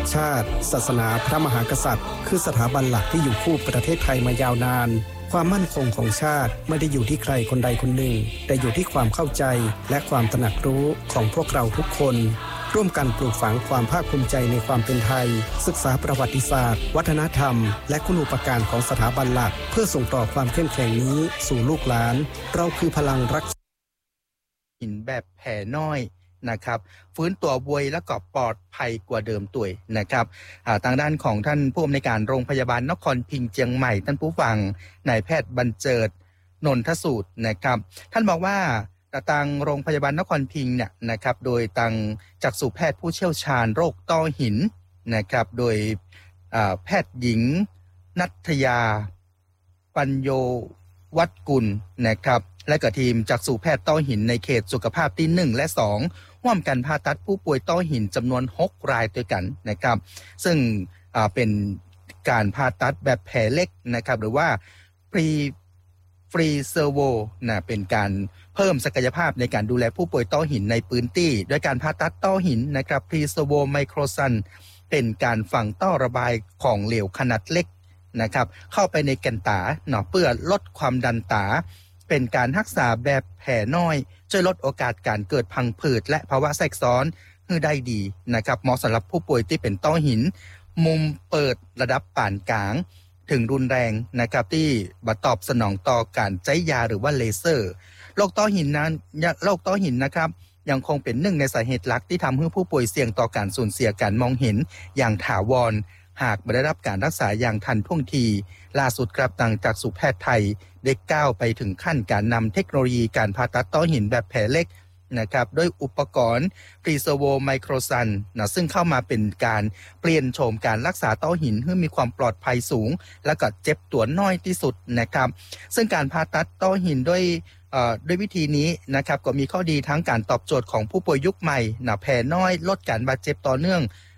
ชาติศาสนาพระมหากษัตริย์คือสถาบันหลักที่อยู่คู่ประเทศไทยมายาวนานความมั่นคงของชาติไม่ได้อยู่ที่ใครคนใดคนหนึ่งแต่อยู่ที่ความเข้าใจและความตระหนักรู้ของพวกเราทุกคนร่วมกันปลูกฝังความภาคภูมิใจในความเป็นไทยศึกษาประวัติศาสตร์วัฒนธรรมและคุณูปการของสถาบันหลักเพื่อส่งต่อความเข้มแข็งนี้สู่ลูกหลานเราคือพลังรักหินแบบแผ่น้อยนะครับฟื้นตัวบวยและก็ปลอดภัยกว่าเดิมตัวนะครับทางด้านของท่านผู้อำนวยการโรงพยาบาลนครพิงค์เชียงใหม่ท่านผู้ฟังนายแพทย์บรรเจิดนนทสูตรนะครับท่านบอกว่าทางโรงพยาบาลนครพิงค์เนี่ยนะครับโดยทางจักษุแพทย์ผู้เชี่ยวชาญโรคต้อหินนะครับโดยแพทย์หญิงณัฐยาปัญโยวัดกุลนะครับและก็ทีมจักษุแพทย์ต้อหินในเขตสุขภาพที่1และ2ร่วมกันผ่าตัดผู้ป่วยต้อหินจำนวน6รายด้วยกันนะครับซึ่งเป็นการผ่าตัดแบบแผลเล็กนะครับหรือว่าฟรีเซอร์โวนะเป็นการเพิ่มศักยภาพในการดูแลผู้ป่วยต้อหินในพื้นที่ด้วยการผ่าตัดต้อหินนะครับฟรีเซอร์โวไมโครซันเป็นการฝังต้อระบายของเหลวขนาดเล็กนะครับเข้าไปในแก่นตาเนาะเพื่อลดความดันตาเป็นการรักษาแบบแผลน้อยช่วยลดโอกาสการเกิดพังผืดและภาวะแทรกซ้อนให้ได้ดีนะครับเหมาะสำหรับผู้ป่วยที่เป็นต้อหินมุมเปิดระดับปานกลางถึงรุนแรงนะครับที่บ่ตอบสนองต่อการใช้ยาหรือว่าเลเซอร์โรคต้อหินนะครับยังคงเป็นหนึ่งในสาเหตุหลักที่ทำให้ผู้ป่วยเสี่ยงต่อการสูญเสียการมองเห็นอย่างถาวรหากไม่ได้รับการรักษาอย่างทันท่วงทีล่าสุดครับทางจักษุแพทย์ไทยได้ก้าวไปถึงขั้นการนำเทคโนโลยีการผ่าตัดต้อหินแบบแผลเล็กนะครับด้วยอุปกรณ์ฟรีเซอร์โวไมโครซันนะซึ่งเข้ามาเป็นการเปลี่ยนโฉมการรักษาต้อหินให้มีความปลอดภัยสูงและก็เจ็บตัวน้อยที่สุดนะครับซึ่งการผ่าตัดต้อหินด้วยวิธีนี้นะครับก็มีข้อดีทั้งการตอบโจทย์ของผู้ป่วยยุคใหม่นะแผลน้อยลดการบาดเจ็บต่อเนื่อง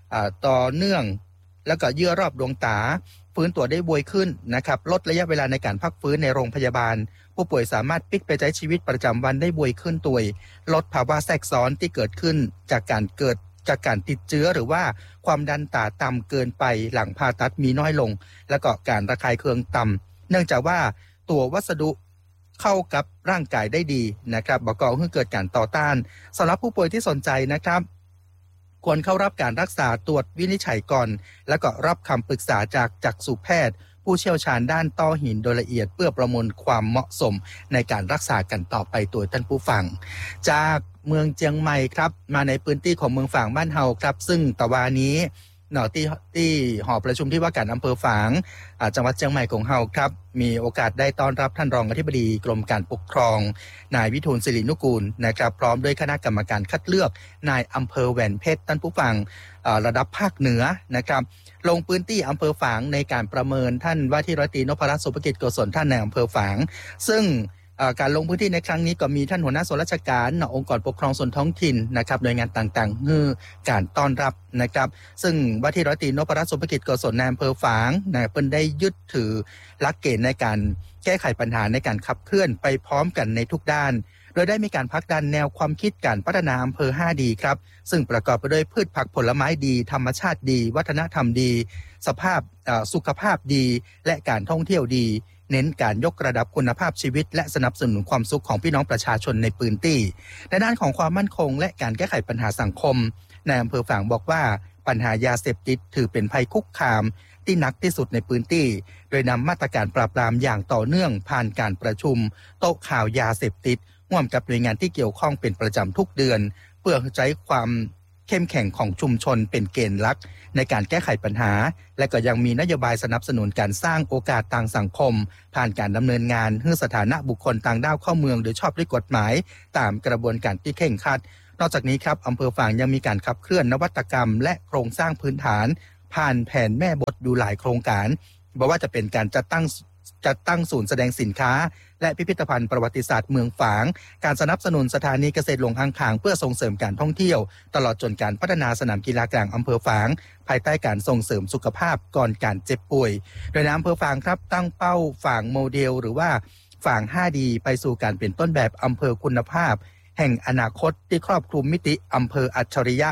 แล้วก็เยื่อรอบดวงตาฟื้นตัวได้ไวขึ้นนะครับลดระยะเวลาในการพักฟื้นในโรงพยาบาลผู้ป่วยสามารถพลิกไปใช้ชีวิตประจำวันได้ไวขึ้นตัวลดภาวะแทรกซ้อนที่เกิดขึ้นจากการติดเชื้อหรือว่าความดันตาต่ำเกินไปหลังผ่าตัดมีน้อยลงแล้วก็การระคายเคืองต่ำเนื่องจากว่าตัววัสดุเข้ากับร่างกายได้ดีนะครับบ่ก่อให้เกิดการต่อต้านสำหรับผู้ป่วยที่สนใจนะครับควรเข้ารับการรักษาตรวจวินิจฉัยก่อนแล้วก็รับคำปรึกษาจากจักษุแพทย์ผู้เชี่ยวชาญด้านต้อหินโดยละเอียดเพื่อประเมินความเหมาะสมในการรักษากันต่อไปตัวท่านผู้ฟังจากเมืองเจียงใหม่ครับมาในพื้นที่ของเมืองฝางบ้านเฮาครับซึ่งตะวันนี้ที่หอประชุมที่ว่าการอำเภอฝางจังหวัดเชียงใหม่ของเฮาครับมีโอกาสได้ต้อนรับท่านรองอธิบดีกรมการปกครองนายวิทูลศิรินุกูลนะครับพร้อมด้วยคณะกรรมการคัดเลือกนายอำเภอแหวนเพชรท่านผู้ฟังระดับภาคเหนือนะครับลงพื้นที่อำเภอฝางในการประเมินท่านว่าที่ร้อยตรีนพรัตน์สุภกิจโกศลท่านในอำเภอฝางซึ่งการลงพื้นที่ในครั้งนี้ก็มีท่านหัวหน้าส่วนราชการองค์กรปกครองส่วนท้องถิ่นนะครับหน่วยงานต่างๆคือการต้อนรับนะครับซึ่งว่าที่ร้อยตรีนพรัตน์สุภกิจโกศลในอำเภอฝางเพิ่นได้ยึดถือหลักเกณฑ์ในการแก้ไขปัญหาในการขับเคลื่อนไปพร้อมกันในทุกด้านโดยได้มีการผลักดันแนวความคิดการพัฒนาอำเภอ 5D ครับซึ่งประกอบไปด้วยพืชผักผลไม้ดีธรรมชาติดีวัฒนธรรมดีสุขภาพดีและการท่องเที่ยวดีเน้นการยกระดับคุณภาพชีวิตและสนับสนุนความสุขของพี่น้องประชาชนในพื้นที่ในด้านของความมั่นคงและการแก้ไขปัญหาสังคมนายอำเภอฝางบอกว่าปัญหายาเสพติดถือเป็นภัยคุกคามที่หนักที่สุดในพื้นที่โดยนำมาตรการปราบปรามอย่างต่อเนื่องผ่านการประชุมโต๊ะข่าวยาเสพติดร่วมกับหน่วยงานที่เกี่ยวข้องเป็นประจำทุกเดือนเพื่อใช้ความเข้มแข็งของชุมชนเป็นเกณฑ์หลักในการแก้ไขปัญหาและก็ยังมีนโยบายสนับสนุนการสร้างโอกาสทางสังคมผ่านการดำเนินงานให้สถานะบุคคลต่างด้าวเข้าเมืองโดยชอบด้วยกฎหมายตามกระบวนการที่เคร่งครัดนอกจากนี้ครับอำเภอฝางยังมีการขับเคลื่อนนวัตกรรมและโครงสร้างพื้นฐานผ่านแผนแม่บทอยู่หลายโครงการบอกว่าจะเป็นการจัดตั้งศูนย์แสดงสินค้าและพิพิธภัณฑ์ประวัติศาสตร์เมืองฝางการสนับสนุนสถานีเกษตรหลวงอ่างขางเพื่อส่งเสริมการท่องเที่ยวตลอดจนการพัฒนาสนามกีฬากลางอำเภอฝางภายใต้การส่งเสริมสุขภาพก่อนการเจ็บป่วยโดยอำเภอฝางครับตั้งเป้าฝางโมเดลหรือว่าฝาง 5D ไปสู่การเป็นต้นแบบอำเภอคุณภาพแห่งอนาคตที่ครอบคลุมมิติอำเภออัจฉริยะ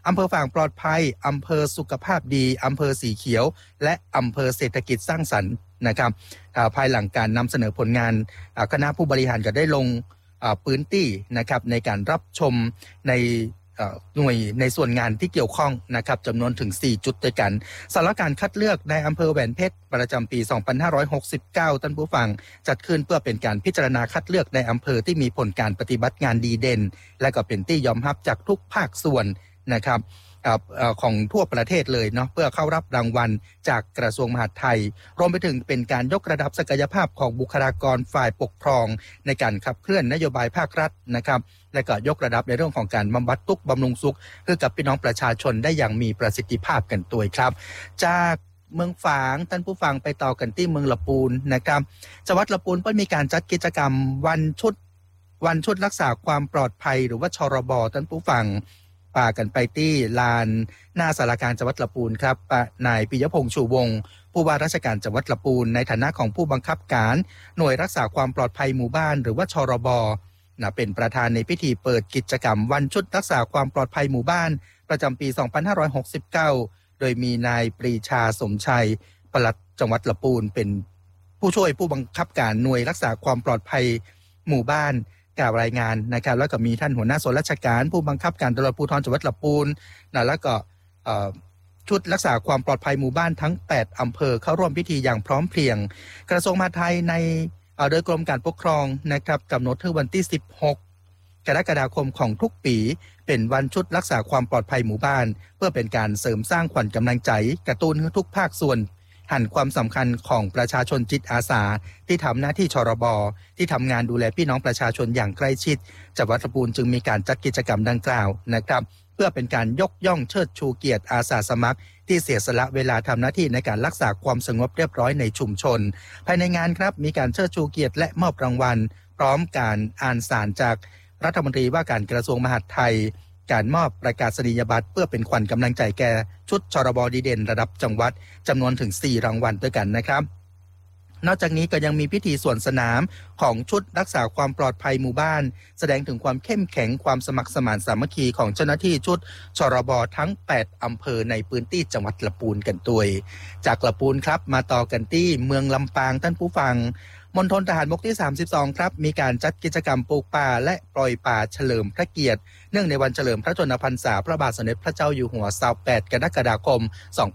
อำเภอฝั่งปลอดภัยอำเภอสุขภาพดีอำเภอสีเขียวและอำเภอเศรษฐกิจสร้างสรรค์นะครับภายหลังการนำเสนอผลงานคณะผู้บริหารก็ได้ลงพื้นที่นะครับในการรับชมในหน่วยในส่วนงานที่เกี่ยวข้องนะครับจำนวนถึง4จุดด้วยกันสำหรับการคัดเลือกในอำเภอแหวนเพชรประจำปี2569ท่านผู้ฟังจัดขึ้นเพื่อเป็นการพิจารณาคัดเลือกในอำเภอที่มีผลการปฏิบัติงานดีเด่นและก็เป็นที่ยอมรับจากทุกภาคส่วนนะครับของทั่วประเทศเลยเนาะเพื่อเข้ารับรางวัลจากกระทรวงมหาดไทยรวมไปถึงเป็นการยกระดับศักยภาพของบุคลากรฝ่ายปกครองในการขับเคลื่อนนโยบายภาครัฐนะครับและก็ยกระดับในเรื่องของการบำบัดทุกข์บำรุงสุขให้กับพี่น้องประชาชนได้อย่างมีประสิทธิภาพกันตัวครับจากเมืองฝางท่านผู้ฟังไปต่อกันที่เมืองละปูนนะครับจังหวัดละปูนเพิ่งมีการจัดกิจกรรมวันชุดรักษาความปลอดภัยหรือว่าชรบท่านผู้ฟังป่ากันไปที่ลานหน้าศาลาการจังหวัดละปูนครับนายปิยพงษ์ชูวงศ์ผู้ว่าราชการจังหวัดละปูนในฐานะของผู้บังคับการหน่วยรักษาความปลอดภัยหมู่บ้านหรือว่าชรบเป็นประธานในพิธีเปิดกิจกรรมวันชุดรักษาความปลอดภัยหมู่บ้านประจำปี2569โดยมีนายปรีชาสมชัยปลัดจังหวัดละปูนเป็นผู้ช่วยผู้บังคับการหน่วยรักษาความปลอดภัยหมู่บ้านกล่าวรายงานนะครับแล้วก็มีท่านหัวหน้าส่วนราชการผู้บังคับการตำรวจภูธรจังหวัดละปูนแล้วก็ชุดรักษาความปลอดภัยหมู่บ้านทั้ง8อำเภอเข้าร่วมพิธีอย่างพร้อมเพรียงกระทรวงมหาดไทยในโดยกรมการปกครองนะครับกำหนดถึงวันที่16กรกฎาคมของทุกปีเป็นวันชุดรักษาความปลอดภัยหมู่บ้านเพื่อเป็นการเสริมสร้างขวัญกำลังใจกระตุ้นให้ทุกภาคส่วนหันความสำคัญของประชาชนจิตอาสาที่ทำหน้าที่ชรบที่ทำงานดูแลพี่น้องประชาชนอย่างใกล้ชิดจังหวัดละปูนจึงมีการจัดกิจกรรมดังกล่าวนะครับเพื่อเป็นการยกย่องเชิดชูเกียรติอาสาสมัครที่เสียสละเวลาทำหน้าที่ในการรักษาความสงบเรียบร้อยในชุมชนภายในงานครับมีการเชิดชูเกียรติและมอบรางวัลพร้อมการอ่านสารจากรัฐมนตรีว่าการกระทรวงมหาดไทยการมอบประกาศนียบัตรเพื่อเป็นขวัญกำลังใจแก่ชุดชรบดีเด่นระดับจังหวัดจำนวนถึง4รางวัลด้วยกันนะครับนอกจากนี้ก็ยังมีพิธีสวนสนามของชุดรักษาความปลอดภัยหมู่บ้านแสดงถึงความเข้มแข็งความสมัครสมานสามัคคีของเจ้าหน้าที่ชุดชรบทั้ง8อำเภอในพื้นที่จังหวัดละปูนกันตัวจากละปูนครับมาต่อกันที่เมืองลำปางท่านผู้ฟังมณฑลทหารบกที่32ครับมีการจัดกิจกรรมปลูกป่าและปล่อยป่าเฉลิมพระเกียรติเนื่องในวันเฉลิมพระชนมพรรษาพระบาทสมเด็จพระเจ้าอยู่หัว28กรกฎาคม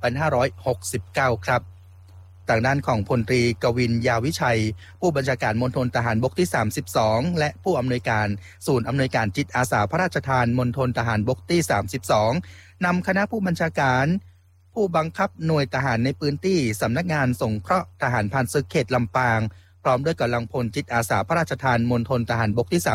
2569ครับทางด้านของพลตรีกวินยาวิชัยผู้บัญชาการมณฑลทหารบกที่32และผู้อำนวยการศูนย์อำนวยการจิตอาสาพระราชทานมณฑลทหารบกที่32นำคณะผู้บัญชาการผู้บังคับหน่วยทหารในพื้นที่สำนักงานสงเคราะห์ทหารพรานศึกเขตลำปางพร้อมด้วยกำลังพลจิตอาสาพระราชทานมณฑลทหารบกที่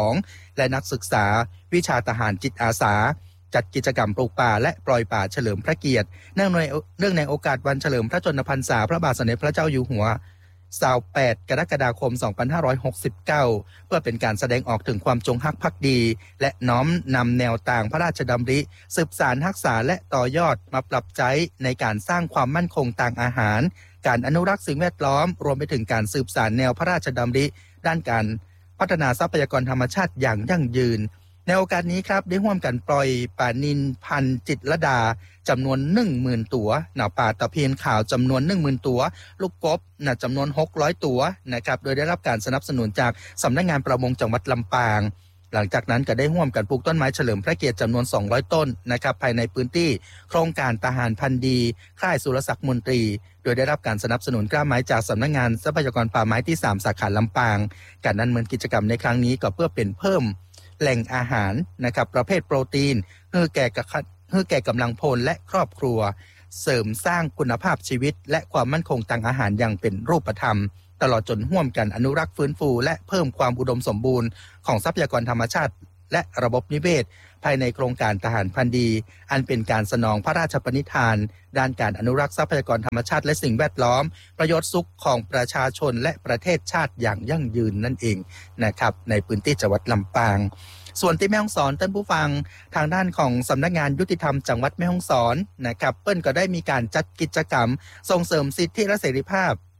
32และนักศึกษาวิชาทหารจิตอาสาจัดกิจกรรมปลูกป่าและปล่อยป่าเฉลิมพระเกียรติเนื่องในโอกาสวันเฉลิมพระชนมพรรษาพระบาทสมเด็จพระเจ้าอยู่หัว28กรกฎาคม2569เพื่อเป็นการแสดงออกถึงความจงรักภักดีและน้อมนำแนวต่างพระราชดำริสืบสานรักษาและต่อยอดมาปรับใช้ในการสร้างความมั่นคงทางอาหารการอนุรักษ์สิ่งแวดล้อมรวมไปถึงการสืบสานแนวพระราชดำริด้านการพัฒนาทรัพยากรธรรมชาติอย่างยั่งยืนในโอกาสนี้ครับได้ร่วมกันปล่อยป่านิลพันธุ์จิตรลดาจำนวน 10,000 ตัวป่าตะเพียนขาวจำนวน 10,000 ตัวลูกกบจำนวน600ตัวนะครับโดยได้รับการสนับสนุนจากสำนักงานประมงจังหวัดลำปางหลังจากนั้นก็ได้ร่วมกันปลูกต้นไม้เฉลิมพระเกียรติจำนวน200ต้นนะครับภายในพื้นที่โครงการทหารพันธุ์ดีค่ายสุรศักดิ์มนตรีโดยได้รับการสนับสนุนกล้าไม้จากสำนักงานทรัพยากรป่าไม้ที่3สาขาลำปางการดำเนินกิจกรรมในครั้งนี้ก็เพื่อเป็นเพิ่มแหล่งอาหารนะครับประเภทโปรตีนเพื่อแก่กำลังพลและครอบครัวเสริมสร้างคุณภาพชีวิตและความมั่นคงทางอาหารอย่างเป็นรูปธรรมตลอดจนร่วมกันอนุรักษ์ฟื้นฟูและเพิ่มความอุดมสมบูรณ์ของทรัพยากรธรรมชาติและระบบนิเวศภายในโครงการทหารพันธุ์ดีอันเป็นการสนองพระราชปณิธานด้านการอนุรักษ์ทรัพยากรธรรมชาติและสิ่งแวดล้อมประโยชน์สุขของประชาชนและประเทศชาติอย่างยั่งยืนนั่นเองนะครับในพื้นที่จังหวัดลำปางส่วนที่แม่ฮ่องสอนท่านผู้ฟังทางด้านของสำนักงานยุติธรรมจังหวัดแม่ฮ่องสอนนะครับเปิ้ลก็ได้มีการจัดกิจกรรมส่งเสริมสิทธิและเสรีภาพ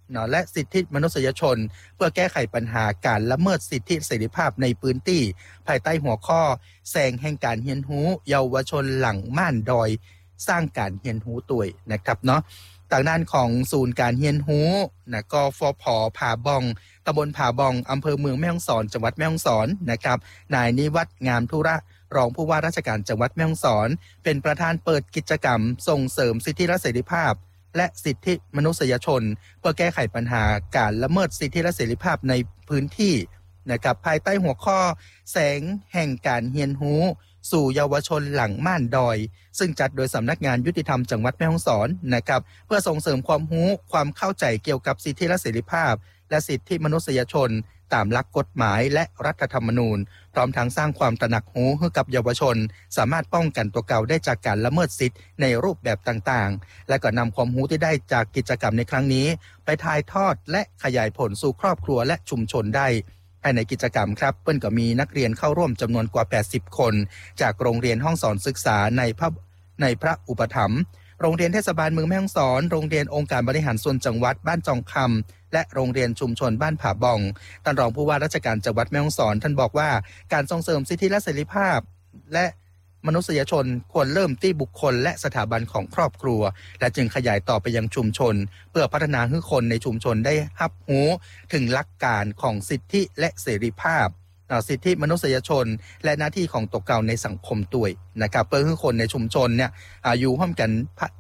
และสิทธิมนุษยชนเพื่อแก้ไขปัญหาการละเมิดสิทธิเสรีภาพในพื้นที่ภายใต้หัวข้อแสงแห่งการเรียนรู้เยาวชนหลังม่านดอยสร้างการเรียนรู้ตัวนะครับเนาะทางด้านของศูนย์การเรียนรู้กฟผ.ผาบองตำบลผาบองอำเภอเมืองแม่ฮ่องสอนจังหวัดแม่ฮ่องสอนนะครับนายนิวัฒน์งามธุระรองผู้ว่าราชการจังหวัดแม่ฮ่องสอนเป็นประธานเปิดกิจกรรมส่งเสริมสิทธิและเสรีภาพและสิทธิมนุษยชนเพื่อแก้ไขปัญหาการละเมิดสิทธิและเสรีภาพในพื้นที่นะครับภายใต้หัวข้อแสงแห่งการเรียนรู้สู่เยาวชนหลังม่านดอยซึ่งจัดโดยสำนักงานยุติธรรมจังหวัดแม่ฮ่องสอนนะครับเพื่อส่งเสริมความรู้ความเข้าใจเกี่ยวกับสิทธิและเสรีภาพและสิทธิมนุษยชนตามหลักกฎหมายและรัฐธรรมนูญพร้อมทั้งสร้างความตระหนักรู้ให้กับเยาวชนสามารถป้องกันตัวเก่าได้จากการละเมิดสิทธิในรูปแบบต่างๆและก็นำความรู้ที่ได้จากกิจกรรมในครั้งนี้ไปถ่ายทอดและขยายผลสู่ครอบครัวและชุมชนได้ภายในกิจกรรมครับเปิ้นก็มีนักเรียนเข้าร่วมจำนวนกว่า80คนจากโรงเรียนห้องสอนศึกษาในพระอุปถัมภ์โรงเรียนเทศบาลเมืองแม่ฮ่องสอนโรงเรียนองค์การบริหารส่วนจังหวัดบ้านจองคำและโรงเรียนชุมชนบ้านผาบองท่านรองผู้ว่าราชการจังหวัดแม่ฮ่องสอนท่านบอกว่าการส่งเสริมสิทธิและเสรีภาพและมนุษยชนควรเริ่มที่บุคคลและสถาบันของครอบครัวและจึงขยายต่อไปยังชุมชนเพื่อพัฒนาให้คนในชุมชนได้รับรู้ถึงหลักการของสิทธิและเสรีภาพสิทธิมนุษยชนและหน้าที่ของตัวเก่าในสังคมด้วยนะครับเพื่อให้คนในชุมชนเนี่ยอยู่ร่วมกัน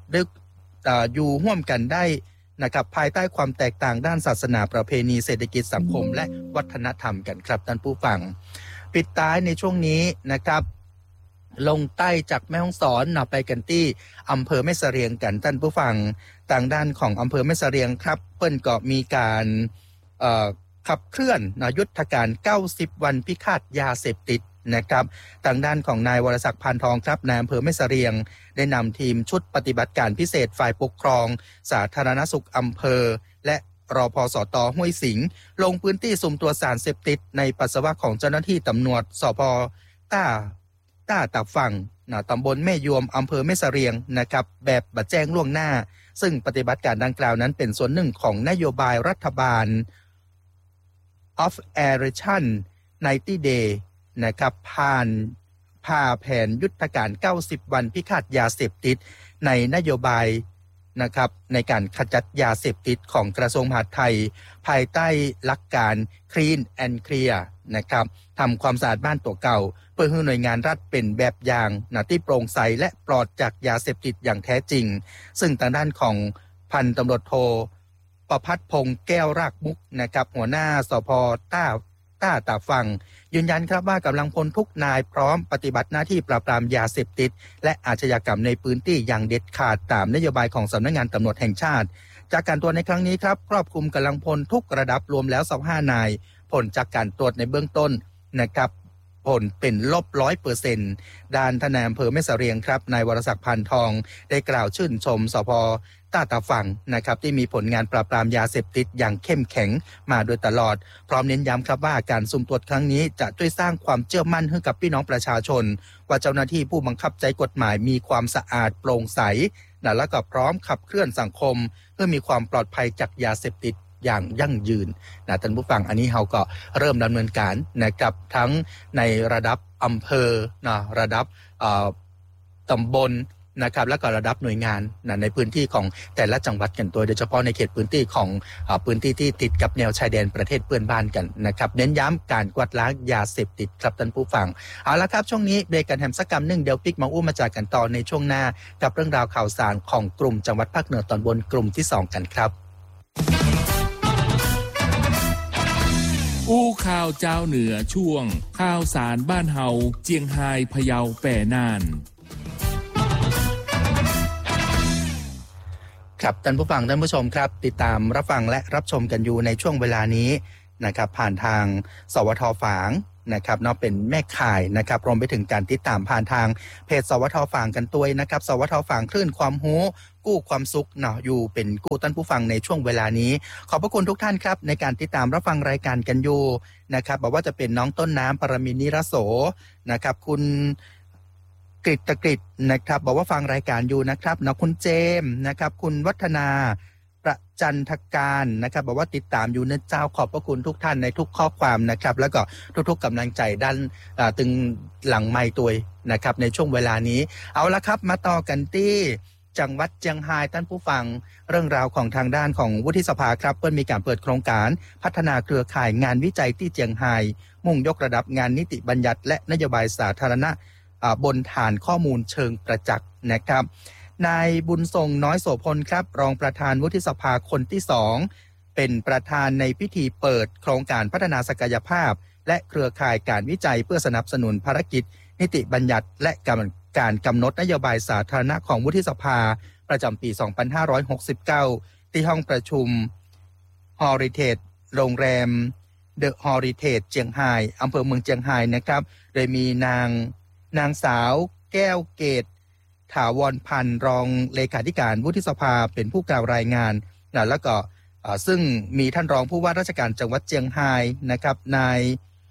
ได้นะครับภายใต้ความแตกต่างด้านศาสนาประเพณีเศรษฐกิจสังคมและวัฒนธรรมกันครับท่านผู้ฟังปิดท้ายในช่วงนี้นะครับลงใต้จากแม่ฮ่องสอนไปกันที่อำเภอแม่เสรียงกันท่านผู้ฟังทางด้านของอำเภอแม่เสรียงครับเปิ้นก็มีการขับเคลื่อนยุทธการ90วันพิฆาตยาเสพติดนะครับทางด้านของนายวรศักดิ์พานทองครับนายอำเภอแม่เสรียงได้นำทีมชุดปฏิบัติการพิเศษฝ่ายปกครองสาธารณสุขอำเภอและรพสต.ห้วยสิงห์ลงพื้นที่สุ่มตรวจสารเสพติดในปัสสาวะของเจ้าหน้าที่ตำรวจสพ.ต้าตากฝั่งตำบลแม่ยวมอำเภอแม่เสรียงนะครับแบบบัดแจ้งล่วงหน้าซึ่งปฏิบัติการดังกล่าวนั้นเป็นส่วนหนึ่งของนโยบายรัฐบาล of Action 90 Day นะครับพาแผนยุทธการ90วันพิฆาตยาเสพติดในนโยบายนะครับในการขจัดยาเสพติดของกระทรวงมหาดไทยภายใต้หลักการ Clean and Clear นะครับทำความสะอาดบ้านตัวเก่าเพื่อให้หน่วยงานรัฐเป็นแบบอย่างที่โปร่งใสและปลอดจากยาเสพติดอย่างแท้จริงซึ่งทางด้านของพันตำรวจโทประภัสพงษ์แก้วรากมุกนะครับหัวหน้าสพ.ต้าตากฝั่งยืนยันครับว่ากำลังพลทุกนายพร้อมปฏิบัติหน้าที่ปราบปรามยาเสพติดและอาชญากรรมในพื้นที่อย่างเด็ดขาดตามนโยบายของสำนักงานตำรวจแห่งชาติจากการตรวจในครั้งนี้ครับครอบคลุมกำลังพลทุกระดับรวมแล้ว25นายผลจากการตรวจในเบื้องต้นนะครับผลเป็นลบ 100% ด้านทนายอำเภอแม่เสรียงครับนายวรศักดิ์พานทองได้กล่าวชื่นชมสพ.ต้าตากฝั่งนะครับที่มีผลงานปราบปรามยาเสพติดอย่างเข้มแข็งมาโดยตลอดพร้อมเน้นย้ำครับว่าการสุ่มตรวจครั้งนี้จะช่วยสร้างความเชื่อมั่นให้กับพี่น้องประชาชนว่าเจ้าหน้าที่ผู้บังคับใช้กฎหมายมีความสะอาดโปร่งใสและก็พร้อมขับเคลื่อนสังคมเพื่อมีความปลอดภัยจากยาเสพติดอย่างยั่งยืนท่านผู้ฟังอันนี้เราก็เริ่มดำเนินการนะครับทั้งในระดับอำเภอระดับตำบลนะครับและก็ระดับหน่วยงานในพื้นที่ของแต่ละจังหวัดกันตัวโดยเฉพาะในเขตพื้นที่ของพื้นที่ที่ติดกับแนวชายแดนประเทศเพื่อนบ้านกันนะครับเน้นย้ำการกวาดล้างยาเสพติดครับท่านผู้ฟังเอาละครับช่วงนี้เบรกกันแฮมสักกรรมนึงเดี๋ยวปิกมาอู้มาจากกันต่อในช่วงหน้ากับเรื่องราวข่าวสารของกลุ่มจังหวัดภาคเหนือตอนบนกลุ่มที่2กันครับอู้ข่าวเจ้าเหนือช่วงข่าวสารบ้านเฮาเจียงไฮ้พะเยาแป่น่านครับท่านผู้ฟังท่านผู้ชมครับติดตามรับฟังและรับชมกันอยู่ในช่วงเวลานี้นะครับผ่านทางสวท.ฝางนะครับเนาะเป็นแม่ข่ายนะครับรวมไปถึงการติดตามผ่านทางเพจสวท.ฝางกันตัวนะครับสวท.ฝางคลื่นความรู้กู้ความสุขเนาะอยู่เป็นกู้ท่านผู้ฟังในช่วงเวลานี้ขอบพระคุณทุกท่านครับในการติดตามรับฟังรายการกันอยู่นะครับบอกว่าจะเป็นน้องต้นน้ำปรมินทร์นิรโสนะครับคุณกฤตนะครับบอกว่าฟังรายการอยู่นะครับนะคุณเจมนะครับคุณวัฒนาปประจันทการนะครับบอกว่าติดตามอยู่นะเจ้าขอบพระคุณทุกท่านในทุกข้อความนะครับแล้วก็ทุกๆกำลังใจด้านตึงหลังไมค์ตัวนะครับในช่วงเวลานี้เอาละครับมาต่อกันที่จังหวัดเจียงไฮ้ท่านผู้ฟังเรื่องราวของทางด้านของวุฒิสภาครับเพิ่นมีการเปิดโครงการพัฒนาเครือข่ายงานวิจัยที่เจียงไฮ้มุ่งยกระดับงานนิติบัญญัติและนโยบายสาธารณะบนฐานข้อมูลเชิงประจักษ์นะครับนายบุญทรงน้อยโสพลครับรองประธานวุฒิสภาคนที่2เป็นประธานในพิธีเปิดโครงการพัฒนาศักยภาพและเครือข่ายการวิจัยเพื่อสนับสนุนภารกิจนิติบัญญัติและการกำหนดนโยบายสาธารณะของวุฒิสภาประจำปี 2569 ที่ห้องประชุม Heritage โรงแรม The Heritage เจียงไฮ้อำเภอเมืองเจียงไฮ้นะครับโดยมีนางสาวแก้วเกตถาวรพันธ์รองเลขาธิการวุฒิสภาเป็นผู้กล่าวรายงานแล้วก็ซึ่งมีท่านรองผู้ว่าราชการจังหวัดเจียงไฮ้นะครับนาย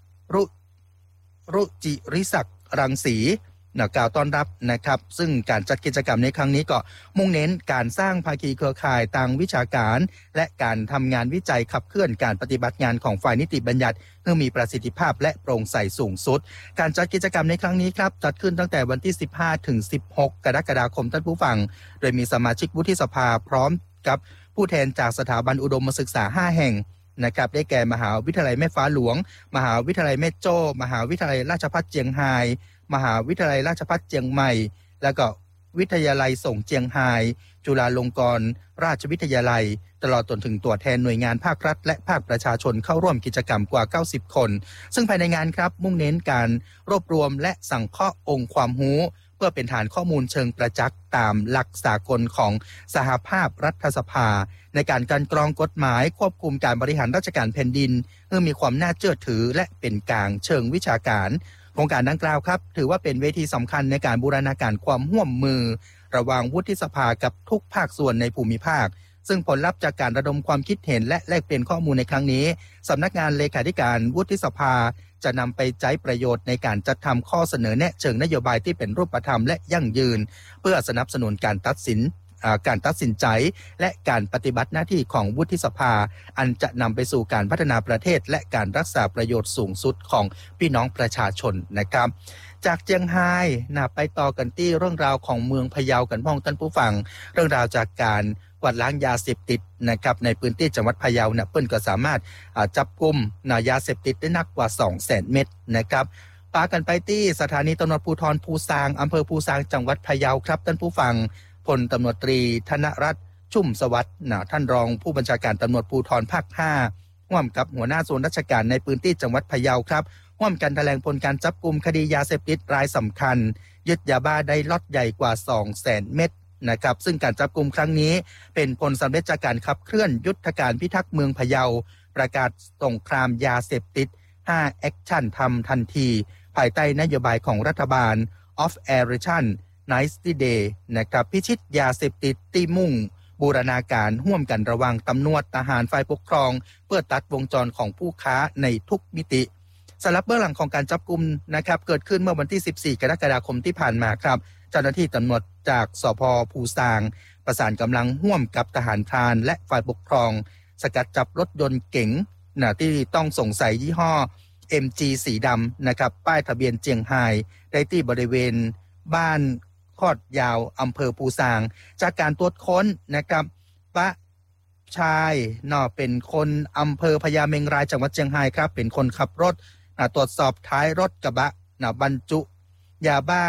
รุจิริศักดิ์รังสีกล่าวต้อนรับนะครับซึ่งการจัดกิจกรรมในครั้งนี้ก็มุ่งเน้นการสร้างภาคีเครือข่ายทางวิชาการและการทำงานวิจัยขับเคลื่อนการปฏิบัติงานของฝ่ายนิติบัญญัติเพื่อมีประสิทธิภาพและโปร่งใสสูงสุดการจัดกิจกรรมในครั้งนี้ครับจัดขึ้นตั้งแต่วันที่15ถึง16กรกฎาคมท่านผู้ฟังโดยมีสมาชิกวุฒิสภาพร้อมกับผู้แทนจากสถาบันอุดมศึกษา5แห่งนะครับได้แก่มหาวิทยาลัยแม่ฟ้าหลวงมหาวิทยาลัยแม่โจ้มหาวิทยาลัยราชภัฏเจียงไฮ้มหาวิทยาลัยราชภัฏเจียงใหม่แล้วก็วิทยาลัยส่งเจียงไฮ้จุฬาลงกรณราชวิทยาลัยตลอดจนถึงตัวแทนหน่วยงานภาครัฐและภาคประชาชนเข้าร่วมกิจกรรมกว่า90คนซึ่งภายในงานครับมุ่งเน้นการรวบรวมและสังเคราะห์องค์ความรู้เพื่อเป็นฐานข้อมูลเชิงประจักษ์ตามหลักสากลของสหภาพรัฐสภาในการกรองกฎหมายควบคุมการบริหารราชการแผ่นดินเพื่อมีความน่าเชื่อถือและเป็นกลางเชิงวิชาการโครงการดังกล่าวครับถือว่าเป็นเวทีสำคัญในการบูรณาการความร่วมมือระหว่างวุฒิสภากับทุกภาคส่วนในภูมิภาคซึ่งผลลัพธ์จากการระดมความคิดเห็นและแลกเปลี่ยนข้อมูลในครั้งนี้สำนักงานเลขาธิการวุฒิสภาจะนำไปใช้ประโยชน์ในการจัดทำข้อเสนอแนะเชิงนโยบายที่เป็นรูปธรรมและยั่งยืนเพื่อสนับสนุนการตัดสินใจและการปฏิบัติหน้าที่ของวุฒิสภาอันจะนำไปสู่การพัฒนาประเทศและการรักษาประโยชน์สูงสุดของพี่น้องประชาชนนะครับจากเจียงไฮ้ไปต่อกันที่เรื่องราวของเมืองพะเยากันพ้องท่านผู้ฟังเรื่องราวจากการกวาดล้างยาเสพติดนะครับในพื้นที่จังหวัดพะเยาเปิ้นก็สามารถจับกุมยาเสพติดได้นักกว่า 200,000 เม็ดนะครับปากันไปที่สถานีตำรวจภูธรภูซางอำเภอภูซางจังหวัดพะเยาครับท่านผู้ฟังพลตำรวจตรีธนรัตน์ชุ่มสวัสดิ์ท่านรองผู้บัญชาการตำรวจภูธรภาค 5ร่วมกับหัวหน้าส่วนราชการในพื้นที่จังหวัดพะเยาครับร่วมกันแถลงผลการจับกุมคดียาเสพติดรายสำคัญยึดยาบ้าได้ล็อตใหญ่กว่า 200,000 เม็ดนะครับซึ่งการจับกุมครั้งนี้เป็นผลสำเร็จจากการขับเคลื่อนยุทธการพิทักษ์เมืองพะเยาประกาศสงครามยาเสพติด5 แอคชั่นทำทันทีภายใต้นโยบายของรัฐบาล of Action Nice Day นะครับพิชิตยาเสพติดที่มุ่งบูรณาการร่วมกันระหว่างตำรวจทหารฝ่ายปกครองเพื่อตัดวงจรของผู้ค้าในทุกมิติสำหรับเบื้องหลังของการจับกุมนะครับเกิดขึ้นเมื่อวันที่14กรกฎาคมที่ผ่านมาครับเจ้าหน้าที่ตำรวจจากสภ.ภูซางประสานกำลังร่วมกับทหารพรานและฝ่ายปกครองสกัดจับรถยนต์เก๋งที่ต้องสงสัยยี่ห้อ MG สีดำนะครับป้ายทะเบียนเจียงไฮ้ได้ที่บริเวณบ้านคอดยาวอำเภอภูซางจากการตรวจค้นนะครับปะชายเป็นคนอำเภอพญาเมงรายจังหวัดเชียงไฮ้ครับเป็นคนขับรถตรวจสอบท้ายรถกระบะบรรจุยาบ้า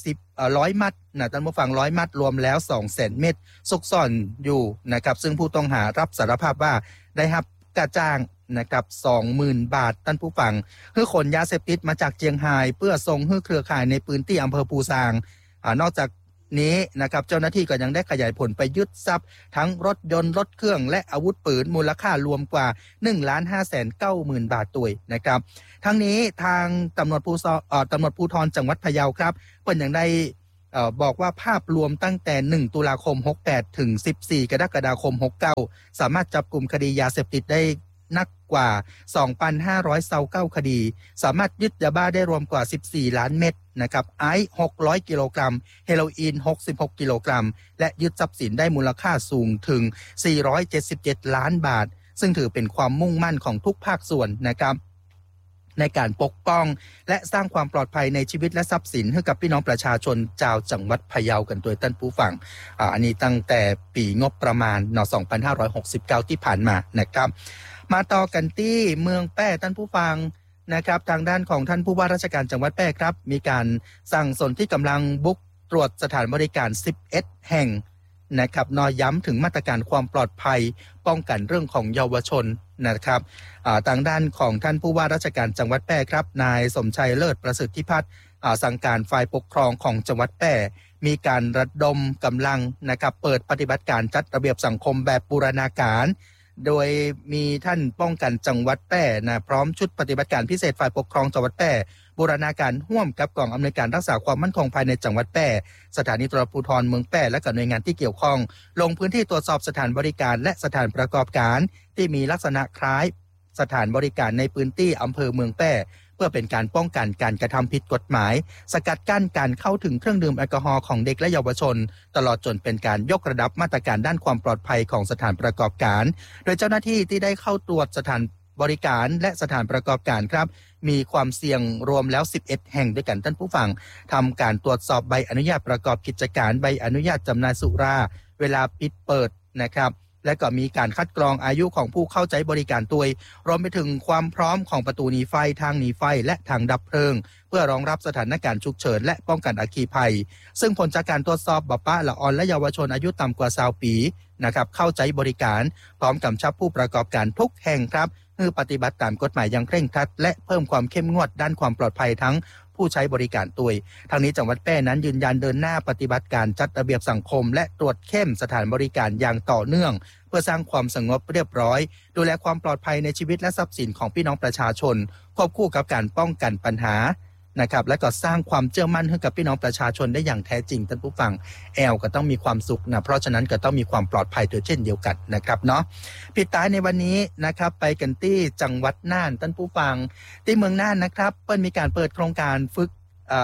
100 มัดท่านผู้ฟัง100 มัดรวมแล้ว 200,000 เม็ดซุกซ่อนอยู่นะครับซึ่งผู้ต้องหารับสารภาพว่าได้รับค่าจ้างนะครับ 20,000 บาทท่านผู้ฟังเพื่อขนยาเสพติดมาจากเจียงไฮ้เพื่อส่งให้เครือข่ายในพื้นที่อำเภอภูซางนอกจากนี้นะครับเจ้าหน้าที่ก็ยังได้ขยายผลไปยึดทรัพย์ทั้งรถยนต์รถเครื่องและอาวุธปืนมูลค่ารวมกว่า 1,590,000 บาทด้วยนะครับทั้งนี้ทางตำรวจภูธรจังหวัดพะเยาครับเพิ่นยังได้บอกว่าภาพรวมตั้งแต่1ตุลาคม68ถึง14กรกฎาคม69สามารถจับกลุ่มคดียาเสพติดได้นักกว่า 2,529 คดีสามารถยึดยาบ้าได้รวมกว่า14ล้านเม็ดนะครับไอซ์600กิโลกรัมเฮโรอีน66กิโลกรัมและยึดทรัพย์สินได้มูลค่าสูงถึง477ล้านบาทซึ่งถือเป็นความมุ่งมั่นของทุกภาคส่วนนะครับในการปกป้องและสร้างความปลอดภัยในชีวิตและทรัพย์สินให้กับพี่น้องประชาชนชาวจังหวัดพะเยากันโดยท่านผู้ฟังอันนี้ตั้งแต่ปีงบประมาณ2569ที่ผ่านมานะครับมาต่อกันที่เมืองแป้ท่านผู้ฟังนะครับทางด้านของท่านผู้ว่าราชการจังหวัดแป้ครับมีการสั่งสนที่กำลังบุกตรวจสถานบริการ11แห่งนะครับย้ำถึงมาตรการความปลอดภัยป้องกันเรื่องของเยาวชนนะครับทางด้านของท่านผู้ว่าราชการจังหวัดแพร่ครับนายสมชัยเลิศประสิทธิพัฒน์สั่งการฝ่ายปกครองของจังหวัดแพร่มีการระดมกำลังนะครับเปิดปฏิบัติการจัดระเบียบสังคมแบบบูรณาการโดยมีท่านป้องกันจังหวัดแพร่พร้อมชุดปฏิบัติการพิเศษฝ่ายปกครองจังหวัดแพร่บูรณาการร่วมกับกองอำนวยการรักษาความมั่นคงภายในจังหวัดแพร่สถานีตำรวจภูธรเมืองแพร่และกับหน่วยงานที่เกี่ยวข้องลงพื้นที่ตรวจสอบสถานบริการและสถานประกอบการที่มีลักษณะคล้ายสถานบริการในพื้นที่อำเภอเมืองแพร่เพื่อเป็นการป้องกันการกระทำผิดกฎหมายสกัดกั้นการเข้าถึงเครื่องดื่มแอลกอฮอล์ของเด็กและเยาวชนตลอดจนเป็นการยกระดับมาตรการด้านความปลอดภัยของสถานประกอบการโดยเจ้าหน้าที่ที่ได้เข้าตรวจสถานบริการและสถานประกอบการครับมีความเสี่ยงรวมแล้ว11แห่งด้วยกันท่านผู้ฟังทำการตรวจสอบใบอนุญาตประกอบกิจการใบอนุญาตจำหน่ายสุราเวลาปิดเปิดนะครับและก็มีการคัดกรองอายุของผู้เข้าใช้บริการตัวรวมไปถึงความพร้อมของประตูหนีไฟทางหนีไฟและทางดับเพลิงเพื่อรองรับสถานการณ์ฉุกเฉินและป้องกันอัคคีภัยซึ่งผลจากการตรวจสอบบัพป้าละออนและเยาวชนอายุต่ำกว่า20ปีนะครับเข้าใช้บริการพร้อมกำชับผู้ประกอบการทุกแห่งครับคือปฏิบัติตามกฎหมายอย่างเคร่งครัดและเพิ่มความเข้มงวดด้านความปลอดภัยทั้งผู้ใช้บริการตัวทางนี้จังหวัดแพร่นั้นยืนยันเดินหน้าปฏิบัติการจัดระเบียบสังคมและตรวจเข้มสถานบริการอย่างต่อเนื่องเพื่อสร้างความสงบเรียบร้อยดูแลความปลอดภัยในชีวิตและทรัพย์สินของพี่น้องประชาชนควบคู่กับการป้องกันปัญหานะครับและก็สร้างความเชื่อมั่นให้กับพี่น้องประชาชนได้อย่างแท้จริงท่านผู้ฟังก็ต้องมีความสุขนะเพราะฉะนั้นก็ต้องมีความปลอดภัยด้วยเช่นเดียวกันนะครับเนาะปิดท้ายในวันนี้นะครับไปกันที่จังหวัดน่านท่านผู้ฟังที่เมืองน่านนะครับเปิ้ลมีการเปิดโครงการฝึก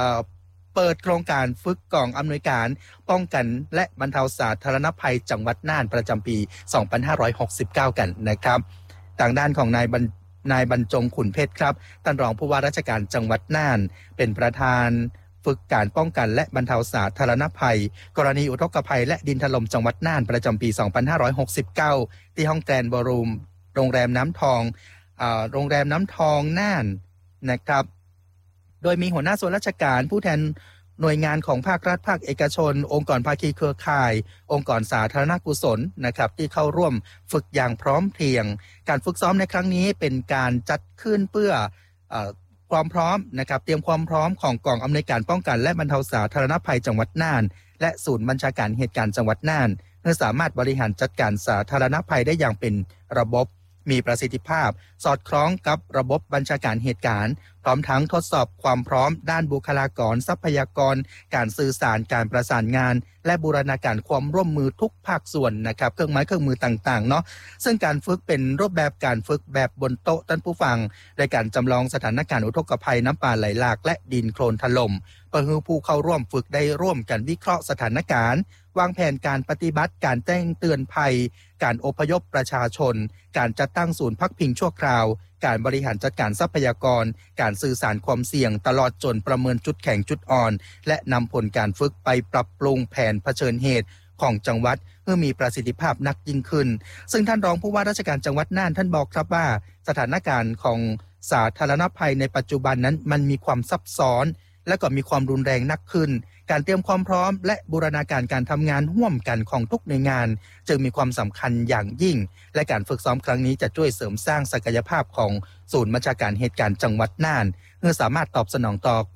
กองอำนวยการป้องกันและบรรเทาสาธารณภัยจังหวัดน่านประจำปี 2569 กันนะครับทางด้านของนายบรรจงขุนเพชรครับท่านรองผู้ว่าราชการจังหวัดน่านเป็นประธานฝึกการป้องกันและบรรเทาสาธารณภัยกรณีอุทกภัยและดินถล่มจังหวัดน่านประจำปี 2569 ที่ห้องแกรนด์บอลรูมโรงแรมน้ำทองน่านนะครับโดยมีหัวหน้าส่วนราชการผู้แทนหน่วยงานของภาครัฐภาคเอกชนองค์กรภาคีเครือข่ายองค์กรสาธารณกุศลนะครับที่เข้าร่วมฝึกอย่างพร้อมเพรียงการฝึกซ้อมในครั้งนี้เป็นการจัดขึ้นเพื่อความพร้อมนะครับเตรียมความพร้อมของกองอำนวยการป้องกันและบรรเทาสาธารณภัยจังหวัดน่านและศูนย์บัญชาการเหตุการณ์จังหวัดน่านเพื่อสามารถบริหารจัดการสาธารณภัยได้อย่างเป็นระบบมีประสิทธิภาพสอดคล้องกับระบบบัญชาการเหตุการณ์พร้อมทั้งทดสอบความพร้อมด้านบุคลากรทรัพยากรการสื่อสารการประสานงานและบูรณาการความร่วมมือทุกภาคส่วนนะครับเครื่องไม้เครื่องมือต่างๆเนาะซึ่งการฝึกเป็นรูปแบบการฝึกแบบบนโต๊ะท่านผู้ฟังโดยการจำลองสถานการณ์อุทกภัยน้ำป่าไหลหลากและดินโคลนถล่มเพื่อให้ผู้เข้าร่วมฝึกได้ร่วมกันวิเคราะห์สถานการณ์วางแผนการปฏิบัติการแจ้งเตือนภัยการอพยพประชาชนการจัดตั้งศูนย์พักพิงชั่วคราวการบริหารจัดการทรัพยากรการสื่อสารความเสี่ยงตลอดจนประเมินจุดแข็งจุดอ่อนและนำผลการฝึกไปปรับปรุงแผนเผชิญเหตุของจังหวัดเพื่อมีประสิทธิภาพนักยิ่งขึ้นซึ่งท่านรองผู้ว่าราชการจังหวัดน่านท่านบอกครับว่าสถานการณ์ของสาธารณภัยในปัจจุบันนั้นมันมีความซับซ้อนและก็มีความรุนแรงนักขึ้นการเตรียมความพร้อมและบูรณาการการทำงานร่วมกันของทุกหน่วยงานจึงมีความสำคัญอย่างยิ่งและการฝึกซ้อมครั้งนี้จะช่วยเสริมสร้างศักยภาพของศูนย์บัญชาการเหตุการณ์จังหวัดน่านเพื่อสามารถตอบสนอง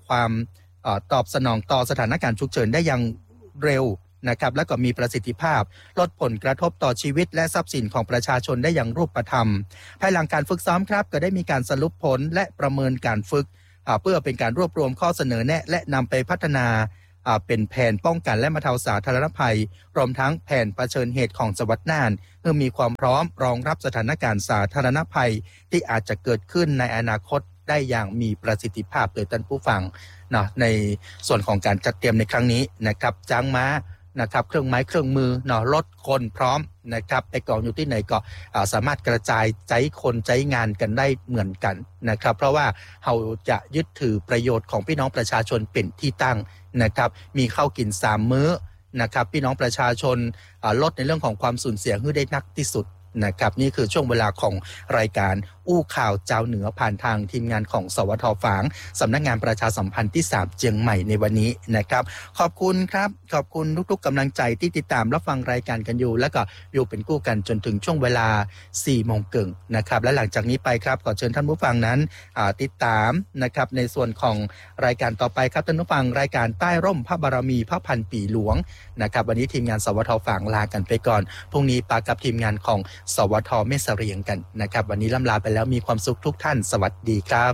ต่อสถานการณ์ฉุกเฉินได้อย่างเร็วนะครับและก็มีประสิทธิภาพลดผลกระทบต่อชีวิตและทรัพย์สินของประชาชนได้อย่างรูปธรรมภายหลังการฝึกซ้อมครับก็ได้มีการสรุปผลและประเมินการฝึกเพื่อเป็นการรวบรวมข้อเสนอแนะและนำไปพัฒนาเป็นแผนป้องกันและบรรเทาสาธารณภัยรวมทั้งแผนเผชิญเหตุของจังหวัดน่านเพื่อมีความพร้อมรองรับสถานการณ์สาธารณภัยที่อาจจะเกิดขึ้นในอนาคตได้อย่างมีประสิทธิภาพโดยท่านผู้ฟังนะในส่วนของการจัดเตรียมในครั้งนี้นะครับจ้างม้านะครับเครื่องไม้เครื่องมือเนาะรถคนพร้อมนะครับไปกองอยู่ที่ไหนก็สามารถกระจายใจคนใจงานกันได้เหมือนกันนะครับเพราะว่าเราจะยึดถือประโยชน์ของพี่น้องประชาชนเป็นที่ตั้งนะครับมีข้าวกิน3มื้อนะครับพี่น้องประชาชนลดในเรื่องของความสูญเสียให้ได้นักที่สุดนะครับนี่คือช่วงเวลาของรายการอู้ข่าวเจ้าเหนือผ่านทางทีมงานของสวท.ฝางสำนักงานประชาสัมพันธ์ที่3เชียงใหม่ในวันนี้นะครับขอบคุณครับขอบคุณทุกๆกำลังใจที่ติดตามรับฟังรายการกันอยู่แล้วก็อยู่เป็นกู้กันจนถึงช่วงเวลา 4 โมงครึ่งนะครับและหลังจากนี้ไปครับขอเชิญท่านผู้ฟังนั้นติดตามนะครับในส่วนของรายการต่อไปครับท่านผู้ฟังรายการใต้ร่มพระบารมีพระพันปีหลวงนะครับวันนี้ทีมงานสวท.ฝางลากันไปก่อนพรุ่งนี้ปากับทีมงานของสวท.แม่เสรียงกันนะครับวันนี้ล่ำลาไปแล้วมีความสุขทุกท่านสวัสดีครับ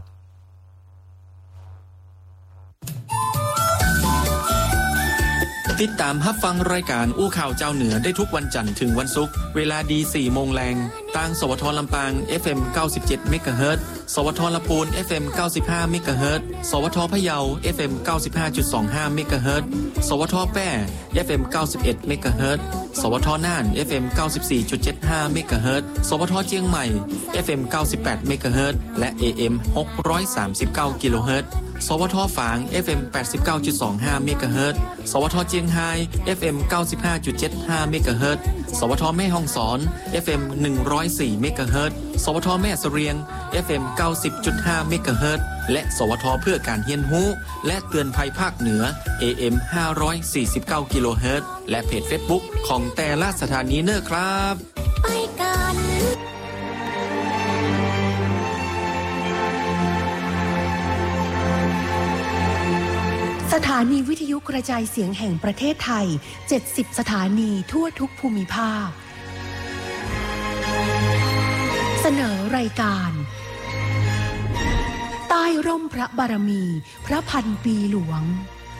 ติดตามรับฟังรายการอู้ข่าวเจ้าเหนือได้ทุกวันจันทร์ถึงวันศุกร์เวลาดี 4 โมงแรงทางสวท.ลำปาง FM 97 เมกะเฮิรตซ์สวท.ลำพูน FM 95 เมกะเฮิรตซ์สวท.พะเยา FM 95.25 เมกะเฮิรตซ์สวท.แป้ FM 91 เมกะเฮิรตซ์สวท.น่าน FM 94.75 เมกะเฮิรตซ์สวท.เชียงใหม่ FM 98 เมกะเฮิรตซ์และ AM 639 กิโลเฮิรตซ์สวท.ฝาง FM 89.25 เมกะเฮิรตซ์สวท.เจียงไฮ้ FM 95.75 เมกะเฮิรตซ์สวท.แม่ฮ่องสอน FM 104 เมกะเฮิรตซ์สวท.แม่เสรียง FM 90.5 เมกะเฮิรตซ์และสวท.เพื่อการเรียนรู้และเตือนภัยภาคเหนือ AM 549 กิโลเฮิรตซ์และเพจ Facebook ของแต่ละสถานีเนอครับไปกันสถานีวิทยุกระจายเสียงแห่งประเทศไทย70สถานีทั่วทุกภูมิภาคเสนอรายการใต้ร่มพระบารมีพระพันปีหลวง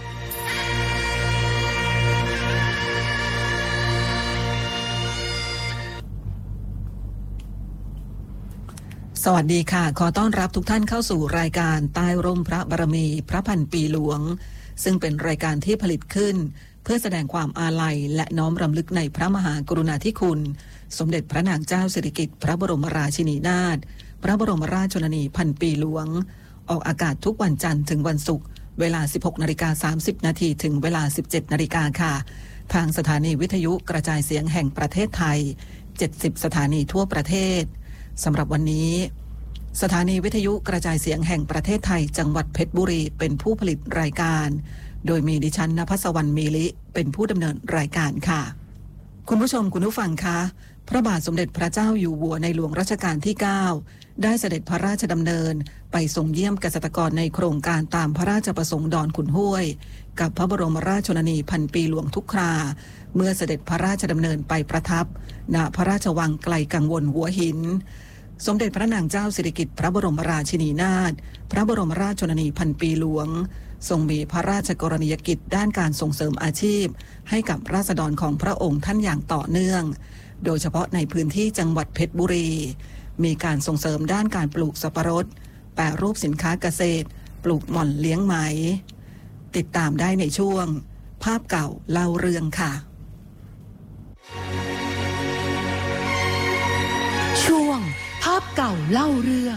สวัสดีค่ะขอต้อนรับทุกท่านเข้าสู่รายการใต้ร่มพระบารมีพระพันปีหลวงซึ่งเป็นรายการที่ผลิตขึ้นเพื่อแสดงความอาลัยและน้อมรำลึกในพระมหากรุณาธิคุณสมเด็จพระนางเจ้าสิริกิติ์พระบรมราชินีนาถพระบรมราชชนนีพันปีหลวงออกอากาศทุกวันจันทร์ถึงวันศุกร์เวลา 16:30 น.ถึงเวลา 17:00 น.ค่ะทางสถานีวิทยุกระจายเสียงแห่งประเทศไทย70สถานีทั่วประเทศสำหรับวันนี้สถานีวิทยุกระจายเสียงแห่งประเทศไทยจังหวัดเพชรบุรีเป็นผู้ผลิตรายการโดยมีดิฉันณภัสวรรณมีลิเป็นผู้ดำเนินรายการค่ะคุณผู้ชมคุณผู้ฟังคะพระบาทสมเด็จพระเจ้าอยู่หัวในหลวงรัชกาลที่9ได้เสด็จพระราชดำเนินไปทรงเยี่ยมเกษตรกรในโครงการตามพระราชประสงค์ดอนขุนห้วยกับพระบรมราชชนนีพันปีหลวงทุกคราเมื่อเสด็จพระราชดำเนินไปประทับณพระราชวังไกลกังวลหัวหินสมเด็จพระนางเจ้าสิริกิติ์พระบรมราชินีนาถพระบรมราชชนนีพันปีหลวงทรงมีพระราชกรณียกิจด้านการส่งเสริมอาชีพให้กับราษฎรของพระองค์ท่านอย่างต่อเนื่องโดยเฉพาะในพื้นที่จังหวัดเพชรบุรีมีการส่งเสริมด้านการปลูกสับปะรดแปรรูปสินค้าเกษตรปลูกหม่อนเลี้ยงไหมติดตามได้ในช่วงภาพเก่าเล่าเรื่องค่ะช่วงภาพเก่าเล่าเรื่อง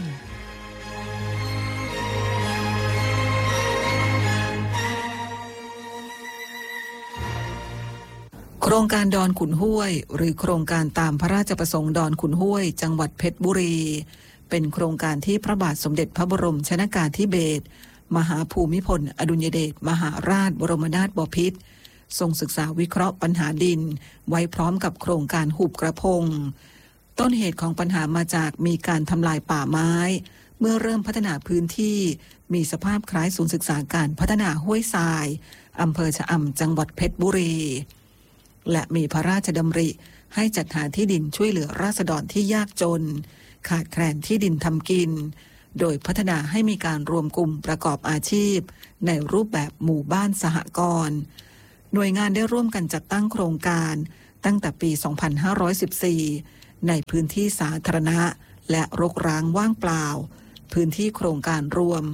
โครงการดอนขุนห้วยหรือโครงการตามพระราชประสงค์ดอนขุนห้วยจังหวัดเพชรบุรีเป็นโครงการที่พระบาทสมเด็จพระบรมชนกาธิเบศรมหาภูมิพลอดุลยเดชมหาราชบรมนาถบพิตรทรงศึกษาวิเคราะห์ปัญหาดินไว้พร้อมกับโครงการหุบกระพงต้นเหตุของปัญหามาจากมีการทำลายป่าไม้เมื่อเริ่มพัฒนาพื้นที่มีสภาพคล้ายศูนย์ศึกษาการพัฒนาห้วยทรายอำเภอชะอำจังหวัดเพชรบุรีและมีพระราชดำริให้จัดหาที่ดินช่วยเหลือราษฎรที่ยากจนขาดแคลนที่ดินทำกินโดยพัฒนาให้มีการรวมกลุ่มประกอบอาชีพในรูปแบบหมู่บ้านสหกรณ์หน่วยงานได้ร่วมกันจัดตั้งโครงการตั้งแต่ปี 2514 ในพื้นที่สาธารณะและรกร้างว่างเปล่าพื้นที่โครงการรวม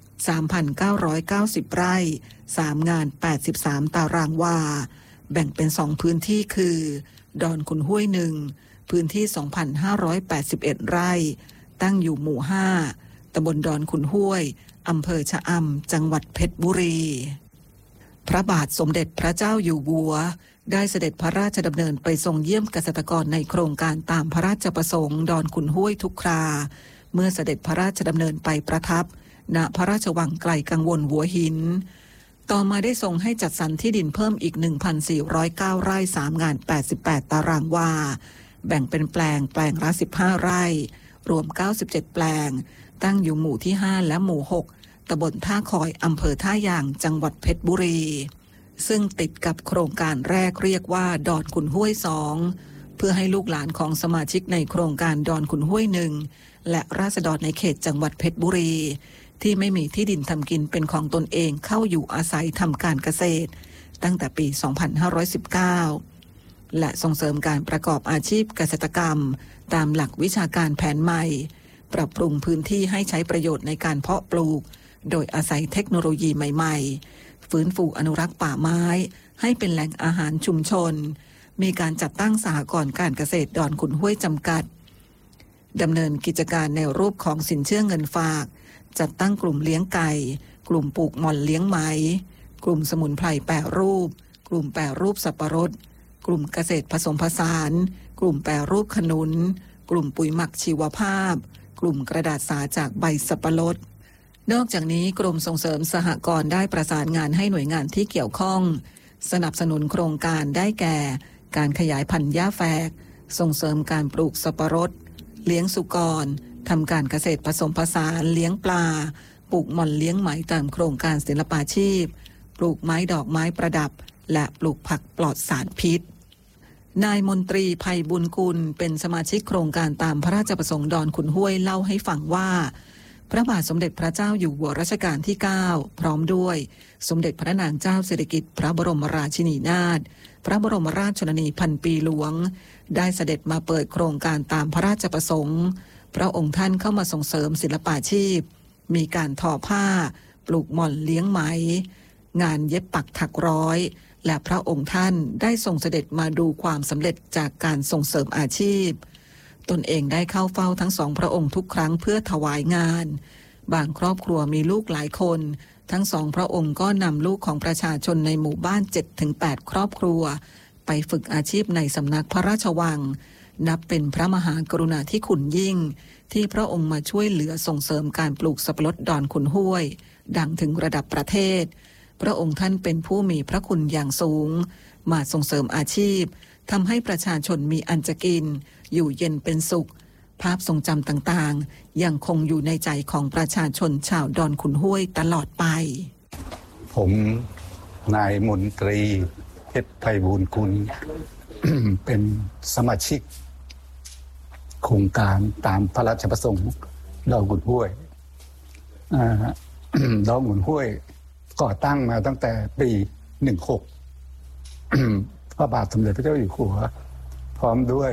3,990 ไร่3งาน83ตารางวาแบ่งเป็น2พื้นที่คือดอนขุนห้วย1พื้นที่ 2,581 ไร่ตั้งอยู่หมู่5ตำบลดอนขุนห้วยอำเภอชะอำจังหวัดเพชรบุรีพระบาทสมเด็จพระเจ้าอยู่หัวได้เสด็จพระราชดำเนินไปทรงเยี่ยมเกษตรกรในโครงการตามพระราชประสงค์ดอนขุนห้วยทุกคราเมื่อเสด็จพระราชดำเนินไปประทับณพระราชวังไกลกังวลหัวหินต่อมาได้ทรงให้จัดสรรที่ดินเพิ่มอีก 1,409 ไร่3งาน88ตารางวาแบ่งเป็นแปลงละ15ไร่รวม97แปลงตั้งอยู่หมู่ที่5และหมู่6ตำบลท่าคอยอำเภอท่ายางจังหวัดเพชรบุรีซึ่งติดกับโครงการแรกเรียกว่าดอนขุนห้วย2เพื่อให้ลูกหลานของสมาชิกในโครงการดอนขุนห้วย1และราษฎรในเขตจังหวัดเพชรบุรีที่ไม่มีที่ดินทำกินเป็นของตนเองเข้าอยู่อาศัยทำการเกษตรตั้งแต่ปี 2519 และส่งเสริมการประกอบอาชีพเกษตรกรรมตามหลักวิชาการแผนใหม่ปรับปรุงพื้นที่ให้ใช้ประโยชน์ในการเพาะปลูกโดยอาศัยเทคโนโลยีใหม่ๆฟื้นฟูอนุรักษ์ป่าไม้ให้เป็นแหล่งอาหารชุมชนมีการจัดตั้งสหกรณ์การเกษตรดอนขุนห้วยจำกัดดำเนินกิจการในรูปของสินเชื่อเงินฝากจัดตั้งกลุ่มเลี้ยงไก่กลุ่มปลูกหม่อนเลี้ยงไหมกลุ่มสมุนไพรแปรรูปกลุ่มแปรรูปสับปะรดกลุ่มเกษตรผสมผสานกลุ่มแปรรูปขนุนกลุ่มปุ๋ยหมักชีวภาพกลุ่มกระดาษสาจากใบสับปะรดนอกจากนี้กรมส่งเสริมสหกรณ์ได้ประสานงานให้หน่วยงานที่เกี่ยวข้องสนับสนุนโครงการได้แก่การขยายพันธุ์หญ้าแฝกส่งเสริมการปลูกสับปะรดเลี้ยงสุกรทำการเกษตรผสมผสานเลี้ยงปลาปลูกหม่อนเลี้ยงไหมตามโครงการศิลปาชีพปลูกไม้ดอกไม้ประดับและปลูกผักปลอดสารพิษนายมนตรีไพบุญกุลเป็นสมาชิกโครงการตามพระราชประสงค์ดอนขุนห้วยเล่าให้ฟังว่าพระบาทสมเด็จพระเจ้าอยู่หัวรัชกาลที่9พร้อมด้วยสมเด็จพระนางเจ้าสิริกิติ์พระบรมราชินีนาถพระบรมราชชนนีพันปีหลวงได้เสด็จมาเปิดโครงการตามพระราชประสงค์พระองค์ท่านเข้ามาส่งเสริมศิลปาชีพมีการทอผ้าปลูกหม่อนเลี้ยงไหมงานเย็บปักถักร้อยและพระองค์ท่านได้ทรงเสด็จมาดูความสำเร็จจากการส่งเสริมอาชีพตนเองได้เข้าเฝ้าทั้งสองพระองค์ทุกครั้งเพื่อถวายงานบางครอบครัวมีลูกหลายคนทั้งสองพระองค์ก็นำลูกของประชาชนในหมู่บ้าน 7-8 ครอบครัวไปฝึกอาชีพในสำนักพระราชวังนับเป็นพระมหากรุณาธิคุณยิ่งที่พระองค์มาช่วยเหลือส่งเสริมการปลูกสับปะรดดอนขุนห้วยดังถึงระดับประเทศพระองค์ท่านเป็นผู้มีพระคุณอย่างสูงมาส่งเสริมอาชีพทำให้ประชาชนมีอันจะกินอยู่เย็นเป็นสุขภาพทรงจำต่างๆยังคงอยู่ในใจของประชาชนชาวดอนขุนห้วยตลอดไปผมนายมนตรีเพชรไพบูลย์กุล เป็นสมาชิกโครงการตามพระราชประสงค์ดอนขุนห้วยดอนขุนห้วยก่อตั้งมาตั้งแต่ปี16 พระบาทสมเด็จพระเจ้าอยู่หัวพร้อมด้วย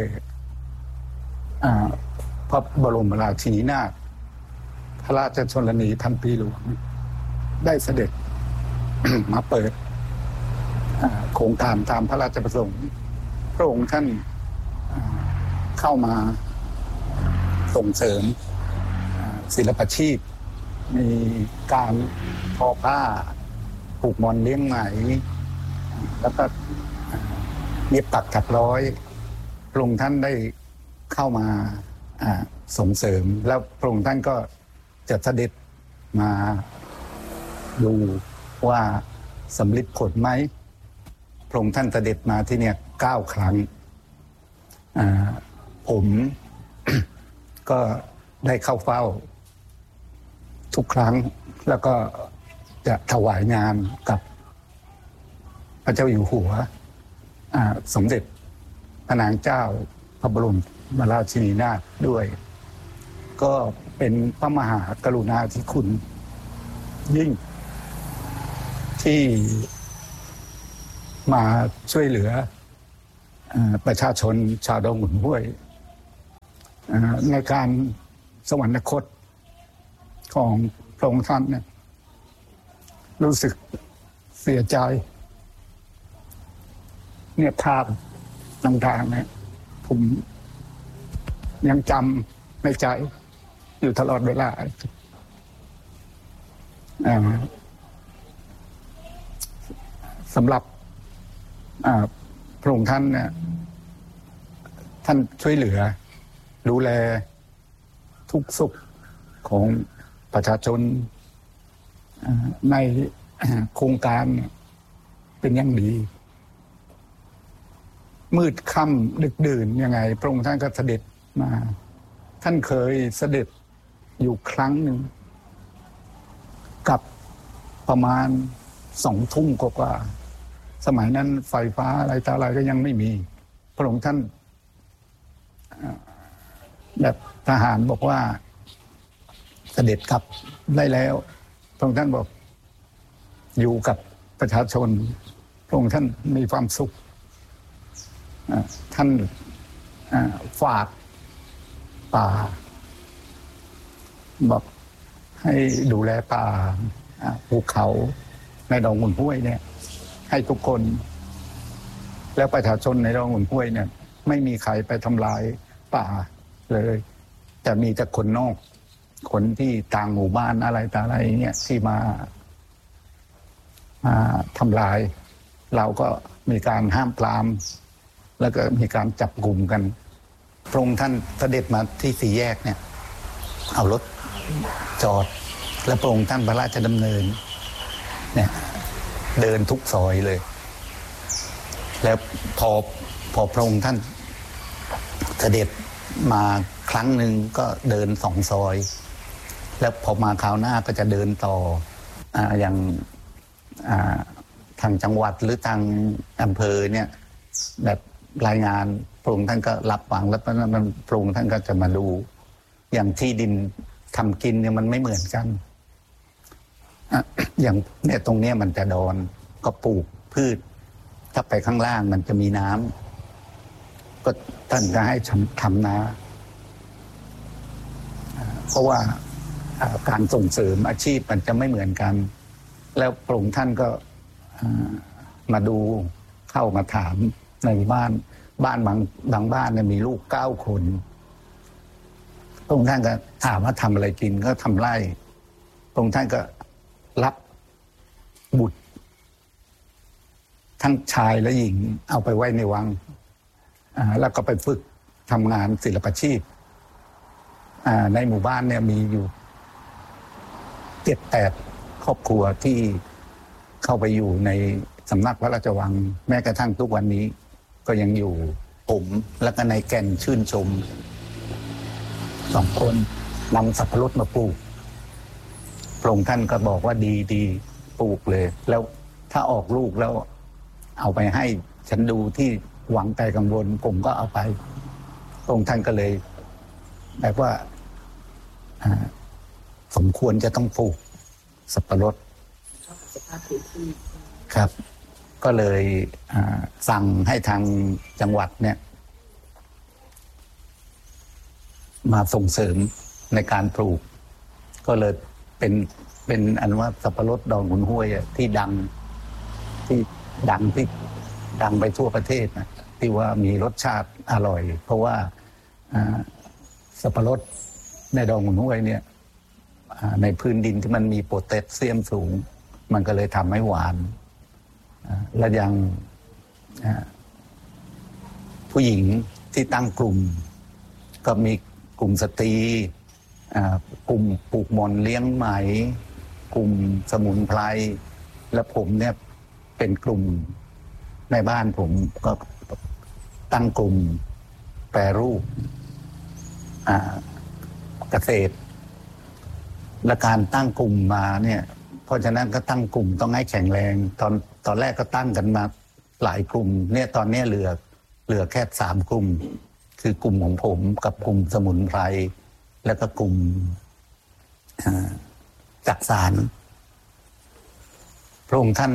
พระบรมราชินีนาถพระราชชนนีพันปีหลวงได้เสด็จ มาเปิดโครงการตามพระราชประสงค์พระองค์ท่านเข้ามาส่งเสริมศิลปาชีพมีการทอผ้าปลูกหม่อนเลี้ยงไหมแล้วก็เย็บปักถักร้อยพระองค์ท่านได้เข้ามาส่งเสริมแล้วพระองค์ท่านก็จะเสด็จมาดูว่าสำลิดผลไหมพระองค์ท่านเสด็จมาที่เนี่ย9 ครั้งผม ก็ได้เข้าเฝ้าทุกครั้งแล้วก็จะถวายงานกับพระเจ้าอยู่หัวสมเด็จพระนางเจ้าพระบรมราชินีนาถด้วยก็เป็นพระมหากรุณาธิคุณยิ่งที่มาช่วยเหลือประชาชนชาวดงหุ่นห้วยในการสวรรคตของพระองค์ท่านเนี่ยรู้สึกเสียใจเนี่ยภาพต่างๆเนี่ยผมยังจำในใจอยู่ตลอดเวลาสำหรับพระองค์ท่านเนี่ยท่านช่วยเหลือดูแลทุกสุขของประชาชนในโครงการเป็นอย่างดีมืดค่ำดึกดื่นยังไงพระองค์ท่านก็เสด็จมาท่านเคยเสด็จอยู่ครั้งหนึ่งกับประมาณ2 ทุ่มกว่าสมัยนั้นไฟฟ้าอะไรต่ออะไรก็ยังไม่มีพระองค์ท่านแบบทหารบอกว่าเสด็จกลับได้แล้วพระองค์ท่านบอกอยู่กับประชาชนพระองค์ท่านมีความสุขท่านฝากป่าบอกให้ดูแลป่าภูเขาในดงหุ่นห้วยเนี่ยให้ทุกคนแล้วประชาชนในดงหุ่นห้วยเนี่ยไม่มีใครไปทำลายป่าเลยแต่มีแต่คนนอกคนที่ต่างหมู่บ้านอะไรต่ออะไรเนี่ยที่มาทำลายเราก็มีการห้ามปรามแล้วก็มีการจับกลุ่มกันพระองค์ท่านเสด็จมาที่4 แยกเนี่ยเอารถจอดและพระองค์ท่านพระราชดำเนินเนี่ยเดินทุกซอยเลยแล้วพอพระองค์ท่านเสด็จมาครั้งหนึ่งก็เดิน2 ซอยแล้วพอมาคราวหน้าก็จะเดินต่ออย่างทางจังหวัดหรือทางอำเภอเนี่ยแบบรายงานพระองค์ท่านก็รับฟังแล้วพระองค์ท่านก็จะมาดูอย่างที่ดินทำกินเนี่ยมันไม่เหมือนกันอย่างเนี่ยตรงเนี้ยมันจะดอนก็ปลูกพืชถ้าไปข้างล่างมันจะมีน้ำก็ท่านก็ให้ทำนาเพราะว่าการส่งเสริมอาชีพมันจะไม่เหมือนกันแล้วพระองค์ท่านก็มาดูเข้ามาถามในบ้านบางบ้านเนี่ยมีลูก9 คนพระองค์ท่านก็ถามว่าทำอะไรกินก็ทำไร่พระองค์ท่านก็รับบุตรทั้งชายและหญิงเอาไปไว้ในวังแล้วก็ไปฝึกทำงานศิลปาชีพในหมู่บ้านเนี่ยมีอยู่7-8 ครอบครัวที่เข้าไปอยู่ในสำนักพระราชวังแม้กระทั่งทุกวันนี้ก็ยังอยู่ผมและก็ในแก่นชื่นชม2 คนนำสับปะรดมาปลูกพระองค์ท่านก็บอกว่าดีปลูกเลยแล้วถ้าออกลูกแล้วเอาไปให้ฉันดูที่หวังใจกังวลผมก็เอาไปพระองค์ท่านก็เลยแบบว่าสมควรจะต้องปลูกสับปะรดครับก็เลยสั่งให้ทางจังหวัดเนี่ยมาส่งเสริมในการปลูกก็เลยเป็นอันว่าสับปะรดดองหุ่นห้วยที่ดังไปทั่วประเทศนะที่ว่ามีรสชาติอร่อยเพราะว่าสับปะรดในดองหุ่นห้วยเนี่ยในพื้นดินที่มันมีโพแทสเซียมสูงมันก็เลยทำให้หวานและยังผู้หญิงที่ตั้งกลุ่มก็มีกลุ่มสตรีกลุ่มปลูกหม่อนเลี้ยงไหมกลุ่มสมุนไพรและผมเนี่ยเป็นกลุ่มในบ้านผมก็ตั้งกลุ่มแปรรูปเกษตรและการตั้งกลุ่มมาเนี่ยเพราะฉะนั้นก็ตั้งกลุ่มต้องให้แข็งแรงตอนแรกก็ตั้งกันมาหลายกลุ่มเนี่ยตอนนี้เหลือแค่3 กลุ่มคือกลุ่มของผมกับกลุ่มสมุนไพรแล้วก็กลุ่มจักสารพระองค์ท่าน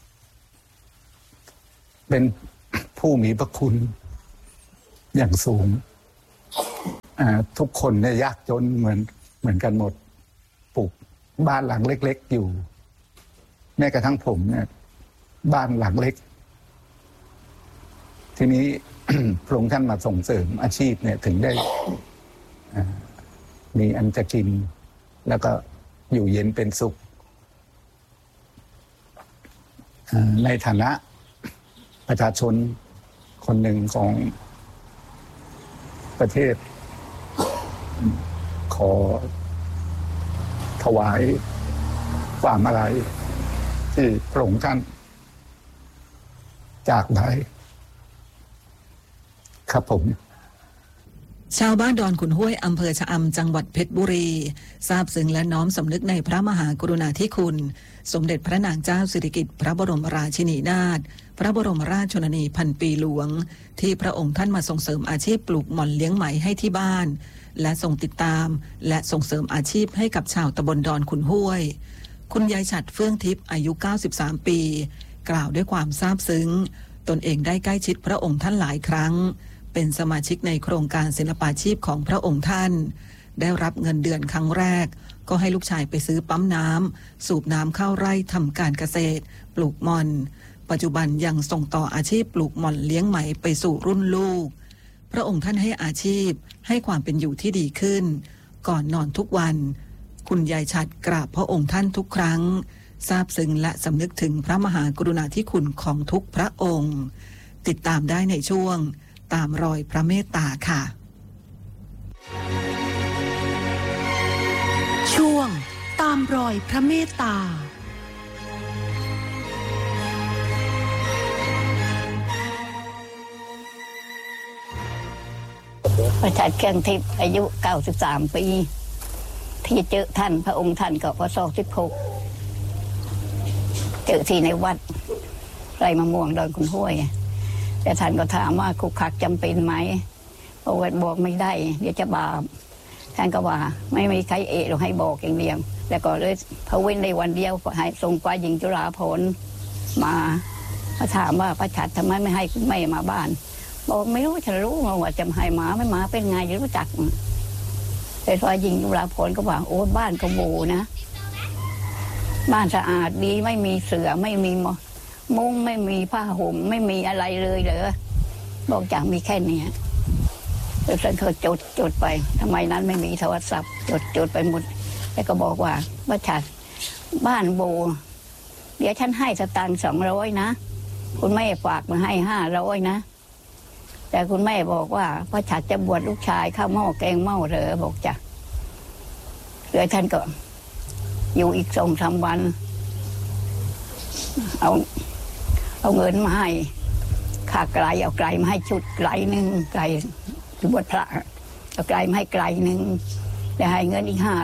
เป็นผู้มีพระคุณอย่างสูงทุกคนเนี่ยยากจนเหมือนกันหมดปลูกบ้านหลังเล็กๆอยู่แม้กระทั่งผมเนี่ยบ้านหลังเล็กทีนี้ พระองค์ท่านมาส่งเสริมอาชีพเนี่ยถึงได้มีอันจะกินแล้วก็อยู่เย็นเป็นสุขในฐานะประชาชนคนหนึ่งของประเทศขอถวายความอาลัยที่พระองค์ท่านจากไปครับผมชาวบ้านดอนขุนห้วยอำเภอชะอำจังหวัดเพชรบุรีทราบซึ้งและน้อมสำนึกในพระมหากรุณาธิคุณสมเด็จพระนางเจ้าสิริกิติ์พระบรมราชินีนาถพระบรมราชชนนีพันปีหลวงที่พระองค์ท่านมาส่งเสริมอาชีพปลูกหม่อนเลี้ยงไหมให้ที่บ้านและทรงติดตามและส่งเสริมอาชีพให้กับชาวตำบลดอนขุนห้วยคุณยายฉัตรเฟื่องทิพย์อายุ93ปีกล่าวด้วยความซาบซึ้งตนเองได้ใกล้ชิดพระองค์ท่านหลายครั้งเป็นสมาชิกในโครงการศิลปาชีพของพระองค์ท่านได้รับเงินเดือนครั้งแรกก็ให้ลูกชายไปซื้อปั๊มน้ำสูบน้ำเข้าไร่ทำการเกษตรปลูกหม่อนปัจจุบันยังส่งต่ออาชีพปลูกหม่อนเลี้ยงไหมไปสู่รุ่นลูกพระองค์ท่านให้อาชีพให้ความเป็นอยู่ที่ดีขึ้นก่อนนอนทุกวันคุณยายฉัตรกราบพระองค์ท่านทุกครั้งซาบซึ้งและสำนึกถึงพระมหากรุณาธิคุณของทุกพระองค์ติดตามได้ในช่วงตามรอยพระเมตตาค่ะช่วงตามรอยพระเมตตาประชัดเครื่องทิพย์อายุ93ปีที่เจอท่านพระองค์ท่านก็พศ16เจอที่ในวัดไรมะม่วงดอนขุนห้วยแต่ท่านก็ถามว่าคุกคักจำเป็นไหมบอกไม่ได้เดี๋ยวจะบาปท่านก็ว่าไม่มีใครเอะหรอกให้บอกอย่างเดียวแล้วก็เลยพระเว้นในวันเดียวให้ทรงกว่าหญิงจุฬาภรณ์มาถามว่าพระฉัตรทำไมไม่ให้คุณแม่มาบ้านบอกไม่รู้ฉันรู้ว่าจะให้มาไม่มาเป็นไงจะรู้จักแต่พอหญิงจุฬาภรณ์ก็ว่าโอ้บ้านก็โบนะบ้านสะอาดดีไม่มีเสือไม่มีมุ้งไม่มีผ้าห่มไม่มีอะไรเลยเหรอบอกจากมีแค่นี้แล้วฉันก็จดไปทำไมนั้นไม่มีโทรศัพท์จดไปหมดแล้วก็บอกว่าพระฉัตรบ้านโบเดี๋ยวฉันให้สตางค์200นะคุณแม่ฝากมาให้500นะแต่คุณแม่บอกว่าพระฉัตรจะบวชลูกชายข้าวหม้อแกงหม้อเหรอบอกจ้ะเลยท่านก็อยู่อีก2-3 วันเอาเงินมาให้ค่าไกลเอาไกลมาให้ชุดไกลหนึ่งไกลบวชพระเอาไกลมาให้ไกลหนึ่งแล้วให้เงินอีก500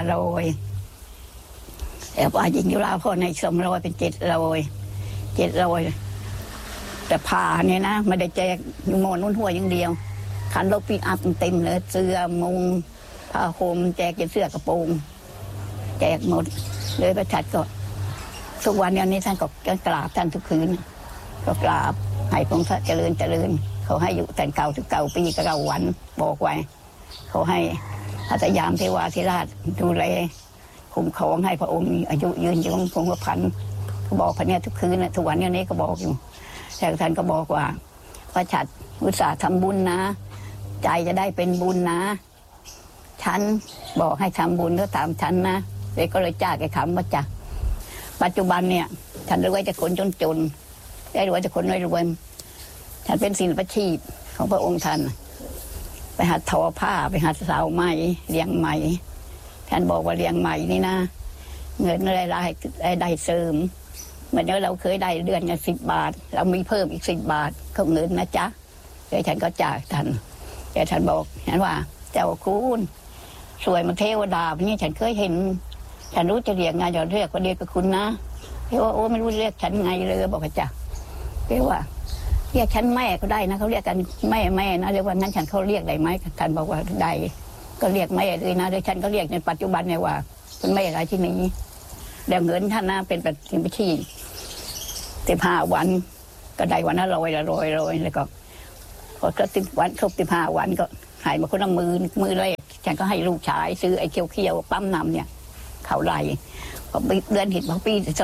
แต่ว่าหญิงจุฬาภรณ์ใน200เป็น700แต่ผ่าเนี่ยนะไม่ได้แจกโมนนุ่นหัวอย่างเดียวขันรถปิกอัพเต็มเลยเสื้อมุงผ้าห่มแจกเสื้อกระโปรงแจกหมดเลยพระฉัตรก็ทุกวันนี้ท่านก็กราบท่านทุกคืนก็กราบให้พระองค์เจริญเขาให้อยู่แต่99 ปีกับ9 วันบอกไว้เขาให้อาตยามเทวาธิราชดูแลคุ้มครองให้พระองค์อายุยืนยงคงกระพันเขาบอกพระเนี่ยทุกคืนนะทุกวันนี้ก็บอกอยู่แต่ท่านก็บอกว่าพระฉัตรอุตส่าห์ทำบุญนะใจจะได้เป็นบุญนะฉันบอกให้ทำบุญก็ตามฉันนะเลยก็เลยจ้าแกคำว่าจ้ะปัจจุบันเนี่ยฉันรวยจะคนจนได้รวยจะคนรวยฉันเป็นศิลปาชีพของพระองค์ท่านไปหัดทอผ้าไปหัดสาวไหมเลี้ยงไหมท่านบอกว่าเลี้ยงไหมนี่นะเงินได้เสริมเหมือนเราเคยได้เดือนละ10 บาทเรามีเพิ่มอีก10 บาทเขาเงินนะจ๊ะเลยฉันก็จ่ายท่านแต่ท่านบอกฉันว่าเจ้าคุณสวยมาเทวดานี่ฉันเคยเห็นฉันรู้จะเรียกไงจะเรียกว่าเรียกกับคุณนะเรียกว่าโอ้ไม่รู้เรียกฉันไงเลยบอกว่าจ้ะเรียกว่าเรียกฉันแม่ก็ได้นะเขาเรียกกันแม่นะเรียกว่างั้นฉันเขาเรียกได้ไหมท่านบอกว่าได้ก็เรียกแม่เลยนะโดยฉันก็เรียกในปัจจุบันเนี่ยว่าคุณแม่อะไรที่นี้เดี๋ยวเงินท่านนะเป็นแบบพิธี15 วันก็ได้วันละ100แล้วก็พอ10 วันครบ15 วันก็หายมาคนละมือแรกฉันก็ให้ลูกชายซื้อไอ้เขียวๆปั๊มน้ำเนี่ยเขาไล่พอเดือนผิดพอปีที่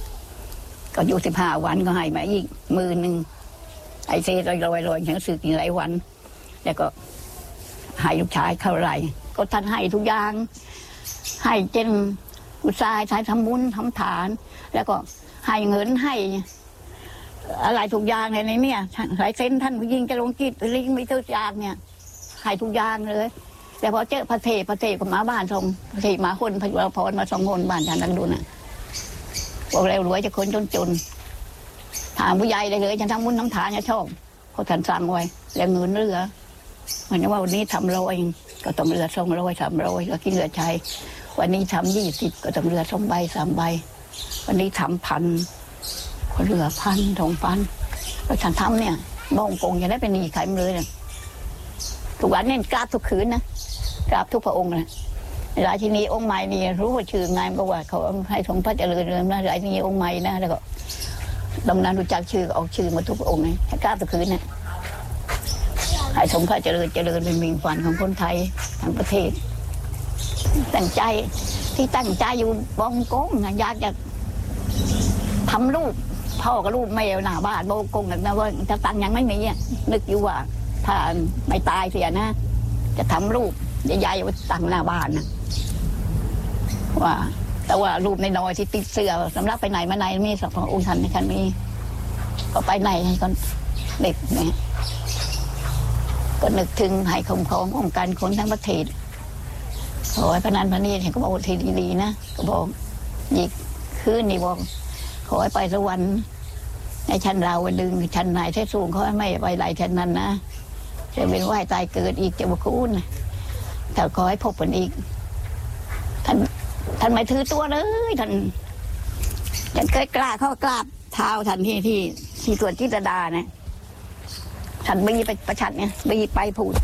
2ก็อยู่15 วันก็ให้มาอีกมือนึงไอ้เศษ100ฉันก็ซื้อกินหลายวันแล้วก็ให้ลูกชายเขาไล่ก็ท่านให้ทุกอย่างให้เจนอุตสาห์ใช้ทำบุญทำทานแล้วก็ให้เงินให้อะไรทุกอย่างในเนี่ยหลายเส้นท่านผู้หญิงจะลงกิจลิงไม่ทุกอย่างเนี่ยให้ทุกอย่างเลยแต่พอเจอพระเทพก็มาบ้านส่งพระเทมาคนพระพรมา2 คนบ้านฉันดังดูน่ะบอกแล้วรวยจะคนจนถามผู้ใหญ่ได้เลยฉันทำบุญทำทานจะชอบเขาท่านสั่งไว้แล้วเงินเหลือเหมือนว่าวันนี้ทำ100ก็ต้องเหลือ200 300ก็กินเหลือใช้วันนี้ทำ20ก็ต้องเหลือ2 ใบ 3 ใบวันนี้ทำ1,000ก็เหลือ1,000 2,000แล้วฉันทำเนี่ยบ้องกงจะได้เป็นหนี้ใครมาเลยทุกวันเนี่ยกราบทุกคืนนะกราบทุกพระองค์นะราชินีองค์ใหม่นี่รู้ว่าชื่อไงบอกว่าเขาให้ทรงพระเจริญนะราชินีองค์ใหม่นะแล้วก็ตำนานรู้จักชื่อออกชื่อมาทุกพระองค์เลยกราบทุกคืนนะให้ทรงพระเจริญเป็นมิ่งขวัญของคนไทยทั้งประเทศตั้งใจอยู่บ้องกงอยากจะทำรูปพ่อกับลูกแม่หน้าบ้านโบกงนะว่าจะตังยังไม่มีนึกอยู่ว่าถ้าไม่ตายเสียนะจะทำรูปใหญ่ๆไว้ตั้งหน้าบ้านนะว่าแต่ว่ารูปในน้อยที่ติดเสื้อสำหรับไปไหนมาไหนมีสององค์ท่านในคันมีก็ไปไหนก็เด็กเนี่ยก็นึกถึงให้คุ้มครององค์การคนทั้งประเทศขอให้พนันพนีเห็นก็บอกทีดีๆนะก็บอกอีกคืนนี่บอกขอให้ไปสวรรค์ในชั้นเราดึงชั้นไหนที่สูงเขาไม่ไปไหลชั้นนั้นนะจะเป็นว่ายตายเกิดอีกจะบุคุ้นแต่ขอให้พบกันอีกท่านไม่ถือตัวเลยท่านเคยกล้าเข้ากราบเท้าท่านที่ส่วนจิตรดาเนี่ยท่านบีไปประชันเนี่ยบีไปพูดไป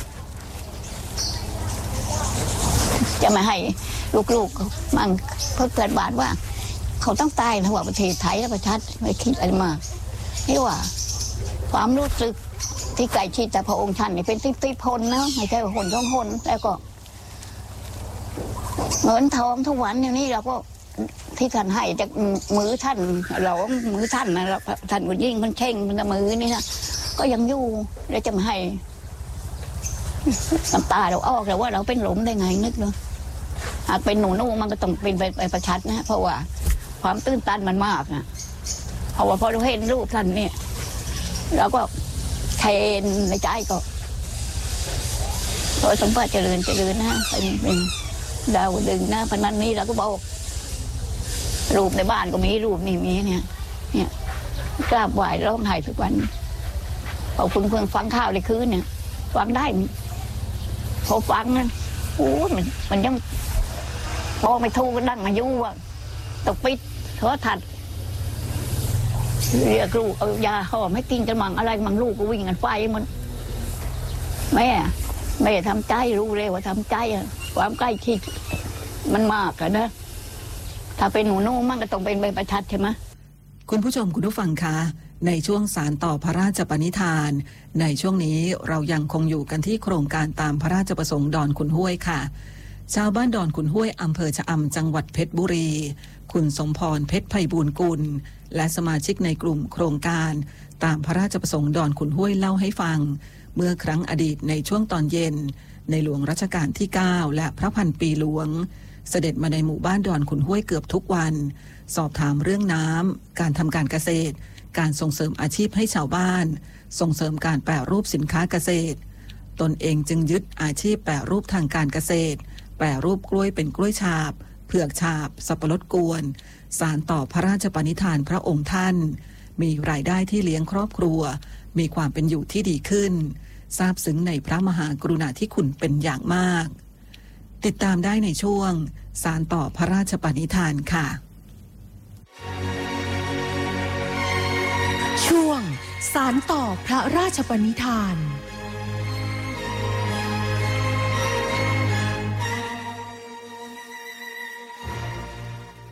จะมาให้ลูกๆมั่งเพื่อเกิดบาทว่าเขาต้องตายนะว่าประเทศไทยและประชาชนไม่คิดอะไรมากนี่ว่าความรู้สึกที่ใกล้ชิดแต่พระองค์ท่านนี่เป็น10 คนนะไม่ใช่คน2 คนแล้วก็เงินทองทุกวันอย่างนี้เราก็ที่ท่านให้จากมือท่านเรามือท่านนะท่านก็ยิ่งคนเช่งมันมือนี่นะก็ยังอยู่แล้วจะมาให้น้ำตาเราออกแต่ว่าเราเป็นหลงได้ไงนึกเนาะหากเป็นหนูมันก็ต้องเป็นไปประชัดนะเพราะว่าความตื้นตันมันมากนะเพราะว่าพอเราเห็นรูปท่านเนี่ยเราก็เทนในใจก็ขอสมบัติเจริญนะเป็นดาวดึงนะพนันนี้เราก็บอกรูปในบ้านก็มีรูปนี่มีเนี่ยกราบไหว้ร้องไห้ทุกวันพอคุณเพิ่งฟังข้าวในคืนเนี่ยฟังได้พอฟังนะโอ้มันยังพอไม่ทูก็นั่งมายู่ว่าตกปิดโทรทัศน์เรียกลูกเอายาห่อไม่กินกันมั่งอะไรมั่งลูกก็วิ่งกันไฟมันแม่ทำใจรู้เลยว่าทำใจความใกล้ชิดมันมากอะนะถ้าเป็นหนูมันก็ต้องเป็นใบประชัดใช่ไหมคุณผู้ชมคุณผู้ฟังคะในช่วงสารต่อพระราชปณิธานในช่วงนี้เรายังคงอยู่กันที่โครงการตามพระราชประสงค์ดอนขุนห้วยค่ะชาวบ้านดอนขุนห้วยอำเภอชะอำจังหวัดเพชรบุรีคุณสมพรเพชรไพบูลย์กุลและสมาชิกในกลุ่มโครงการตามพระราชประสงค์ดอนขุนห้วยเล่าให้ฟังเมื่อครั้งอดีตในช่วงตอนเย็นในหลวงรัชกาลที่9และพระพันปีหลวงเสด็จมาในหมู่บ้านดอนขุนห้วยเกือบทุกวันสอบถามเรื่องน้ำการทำการเกษตรการส่งเสริมอาชีพให้ชาวบ้านส่งเสริมการแปรรูปสินค้าเกษตรตนเองจึงยึดอาชีพแปรรูปทางการเกษตรแปรรูปกล้วยเป็นกล้วยฉาบเผือกฉาบสับปะรดกวนสานต่อพระราชปณิธานพระองค์ท่านมีรายได้ที่เลี้ยงครอบครัวมีความเป็นอยู่ที่ดีขึ้นซาบซึ้งในพระมหากรุณาธิคุณเป็นอย่างมากติดตามได้ในช่วงสานต่อพระราชปณิธานค่ะช่วงสานต่อพระราชปณิธาน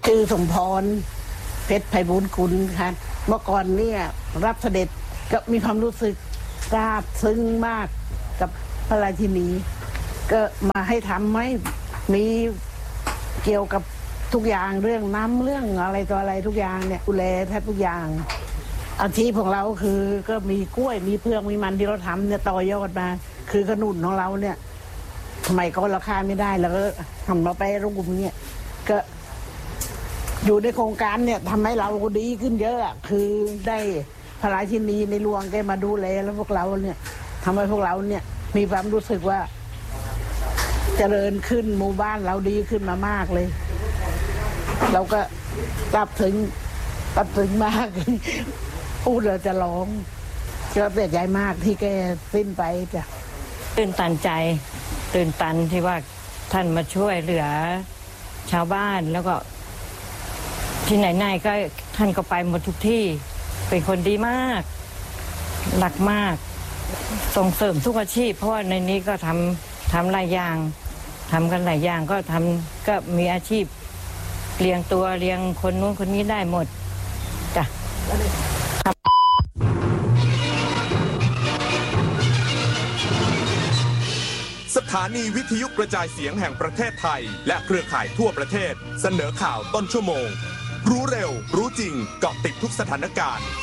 ชื่อสมพรเพชรไพบูลย์กุลค่ะเมื่อก่อนเนี่ยรับเสด็จก็มีความรู้สึกซาบซึ้งมากกับพระราชินีก็มาให้ทำให้มีเกี่ยวกับทุกอย่างเรื่องน้ำเรื่องอะไรต่ออะไรทุกอย่างเนี่ยดูแลแทบทุกอย่างอาชีพของเราคือก็มีกล้วยมีเผือกมีมันที่เราทำเนี่ยต่อยอดมาคือขนุนของเราเนี่ยสมัยก่อนราคาไม่ได้แล้วก็ทำมาไปรูปเนี่ยก็อยู่ในโครงการเนี่ยทำให้เราดีขึ้นเยอะคือได้พระราชินีในหลวงแกมาดูแลแล้วพวกเราเนี่ยทำให้พวกเราเนี่ยมีความรู้สึกว่าเจริญขึ้นหมู่บ้านเราดีขึ้นมามากเลยเราก็รับถึงมากพูดเราจะร้องก็เสียใจมากที่แกสิ้นไปจ้ะตื่นตันใจตื่นตันที่ว่าท่านมาช่วยเหลือชาวบ้านแล้วก็ที่ไหนๆก็ท่านก็ไปหมดทุกที่เป็นคนดีมากรักมากส่งเสริมทุกอาชีพเพราะว่าในนี้ก็ทำหลายอย่างทำกันหลายอย่างก็มีอาชีพเลี้ยงตัวเลี้ยงคนนู้นคนนี้ได้หมดจ้ะสถานีวิทยุกระจายเสียงแห่งประเทศไทยและเครือข่ายทั่วประเทศเสนอข่าวต้นชั่วโมงรู้เร็วรู้จริงเกาะติดทุกสถานการณ์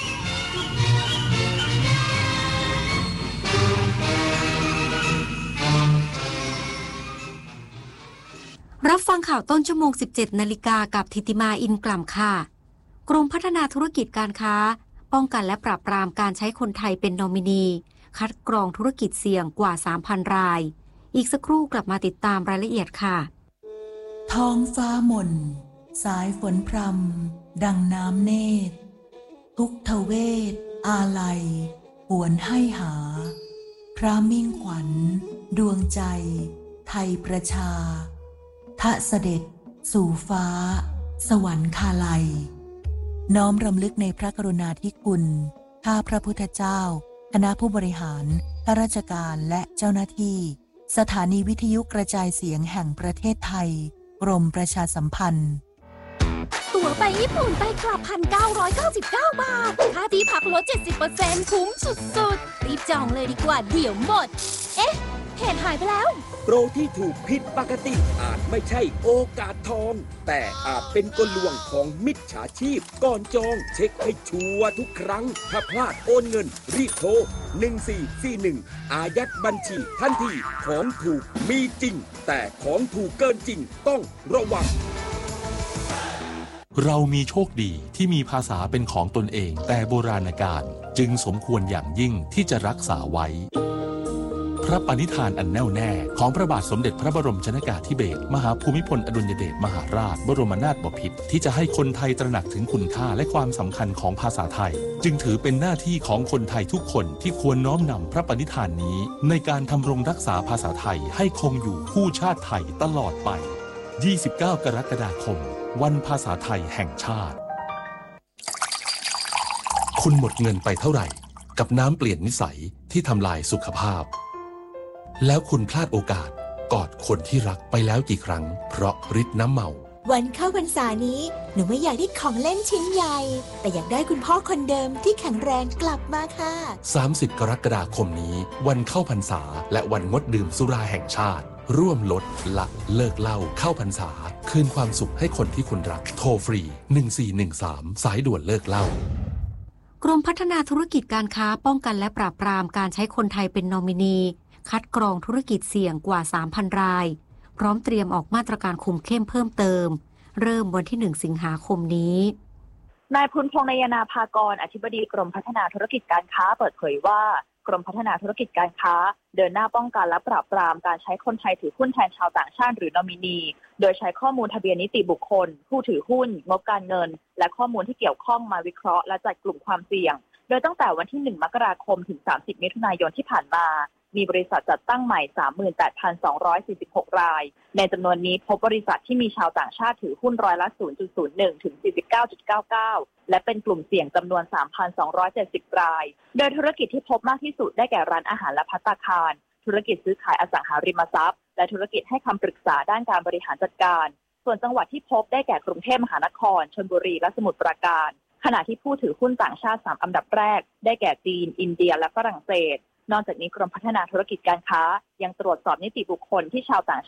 รับฟังข่าวต้นชั่วโมง 17 นาฬิกากับธิติมาอินกล่ำค่ะกรมพัฒนาธุรกิจการค้าป้องกันและปราบปรามการใช้คนไทยเป็นนอมินีคัดกรองธุรกิจเสี่ยงกว่า 3,000 รายอีกสักครู่กลับมาติดตามรายละเอียดค่ะท้องฟ้าหม่นสายฝนพรำดังน้ำเนตรทุกทเวทอาลัยหวนให้หาพระมิ่งขวัญดวงใจไทยประชาทะเสด็จสู่ฟ้าสวรรคาลัยน้อมรำลึกในพระกรุณาธิคุณข้าพระพุทธเจ้าคณะผู้บริหารข้าราชการและเจ้าหน้าที่สถานีวิทยุกระจายเสียงแห่งประเทศไทยกรมประชาสัมพันธ์ตั๋วไปญี่ปุ่นไปกลับ 1,999 บาทค่าที่พักลด 70% คุ้มสุดๆรีบจองเลยดีกว่าเดี๋ยวหมดเอ๊ะเพจหายไปแล้วโปรที่ถูกผิดปกติอาจไม่ใช่โอกาสทองแต่อาจเป็นกลลวงของมิจฉาชีพก่อนจองเช็คให้ชัวร์ทุกครั้งถ้าพลาดโอนเงินรีบโทร1441อายัดบัญชีทันทีของถูกมีจริงแต่ของถูกเกินจริงต้องระวังเรามีโชคดีที่มีภาษาเป็นของตนเองแต่โบราณกาลจึงสมควรอย่างยิ่งที่จะรักษาไว้พระปณิธานอันแน่วแน่ของพระบาทสมเด็จพระบรมชนกาธิเบศรมหาภูมิพลอดุลยเดชมหาราชบรมนาถบพิตรที่จะให้คนไทยตระหนักถึงคุณค่าและความสำคัญของภาษาไทยจึงถือเป็นหน้าที่ของคนไทยทุกคนที่ควรน้อมนำพระปณิธานนี้ในการทำรงรักษาภาษาไทยให้คงอยู่คู่ชาติไทยตลอดไป29 กรกฎาคมวันภาษาไทยแห่งชาติคุณหมดเงินไปเท่าไหร่กับน้ำเปลี่ยนนิสัยที่ทำลายสุขภาพแล้วคุณพลาดโอกาสกอดคนที่รักไปแล้วกี่ครั้งเพราะฤทธิ์น้ำเมาวันเข้าพรรษานี้หนูไม่อยากได้ของเล่นชิ้นใหญ่แต่อยากได้คุณพ่อคนเดิมที่แข็งแรงกลับมาค่ะ 30 กรกฎาคมนี้วันเข้าพรรษาและวันงดดื่มสุราแห่งชาติร่วมลดละเลิกเหล้าเข้าพรรษาคืนความสุขให้คนที่คุณรักโทรฟรี1413สายด่วนเลิกเหล้ากรมพัฒนาธุรกิจการค้าป้องกันและปราบปรามการใช้คนไทยเป็นนอมินีคัดกรองธุรกิจเสี่ยงกว่า 3,000 รายพร้อมเตรียมออกมาตรการคุมเข้มเพิ่มเติมเริ่มวันที่1 สิงหาคมนี้นายพุนพงษ์นายนาภากรอธิบดีกรมพัฒนาธุรกิจการค้าเปิดเผยว่ากรมพัฒนาธุรกิจการค้าเดินหน้าป้องกันและปราบปรามการใช้คนไทยถือหุ้นแทนชาวต่างชาติหรือนอมินีโดยใช้ข้อมูลทะเบียนนิติบุคคลผู้ถือหุ้นงบการเงินและข้อมูลที่เกี่ยวข้องมาวิเคราะห์และจัดกลุ่มความเสี่ยงโดยตั้งแต่วันที่1 มกราคมถึง30 มิถุนายนที่ผ่านมามีบริษัทจัดตั้งใหม่ 38,246 รายในจำนวนนี้พบบริษัทที่มีชาวต่างชาติถือหุ้นร้อยละ 0.01 ถึง 49.99 และเป็นกลุ่มเสี่ยงจำนวน 3,270 รายโดยธุรกิจที่พบมากที่สุดได้แก่ร้านอาหารและภัตตาคารธุรกิจซื้อขายอสังหาริมทรัพย์และธุรกิจให้คำปรึกษาด้านการบริหารจัดการส่วนจังหวัดที่พบได้แก่กรุงเทพมหานครชลบุรีและสมุทรปราการขณะที่ผู้ถือหุ้นต่างชาติ3อันดับแรกได้แก่จีนอินเดียและฝรั่งเศสนอกจากนี้กรมพัฒนาธุรกิจการค้ายังตรวจสอบนิติบุคคลที่ชาวต่าง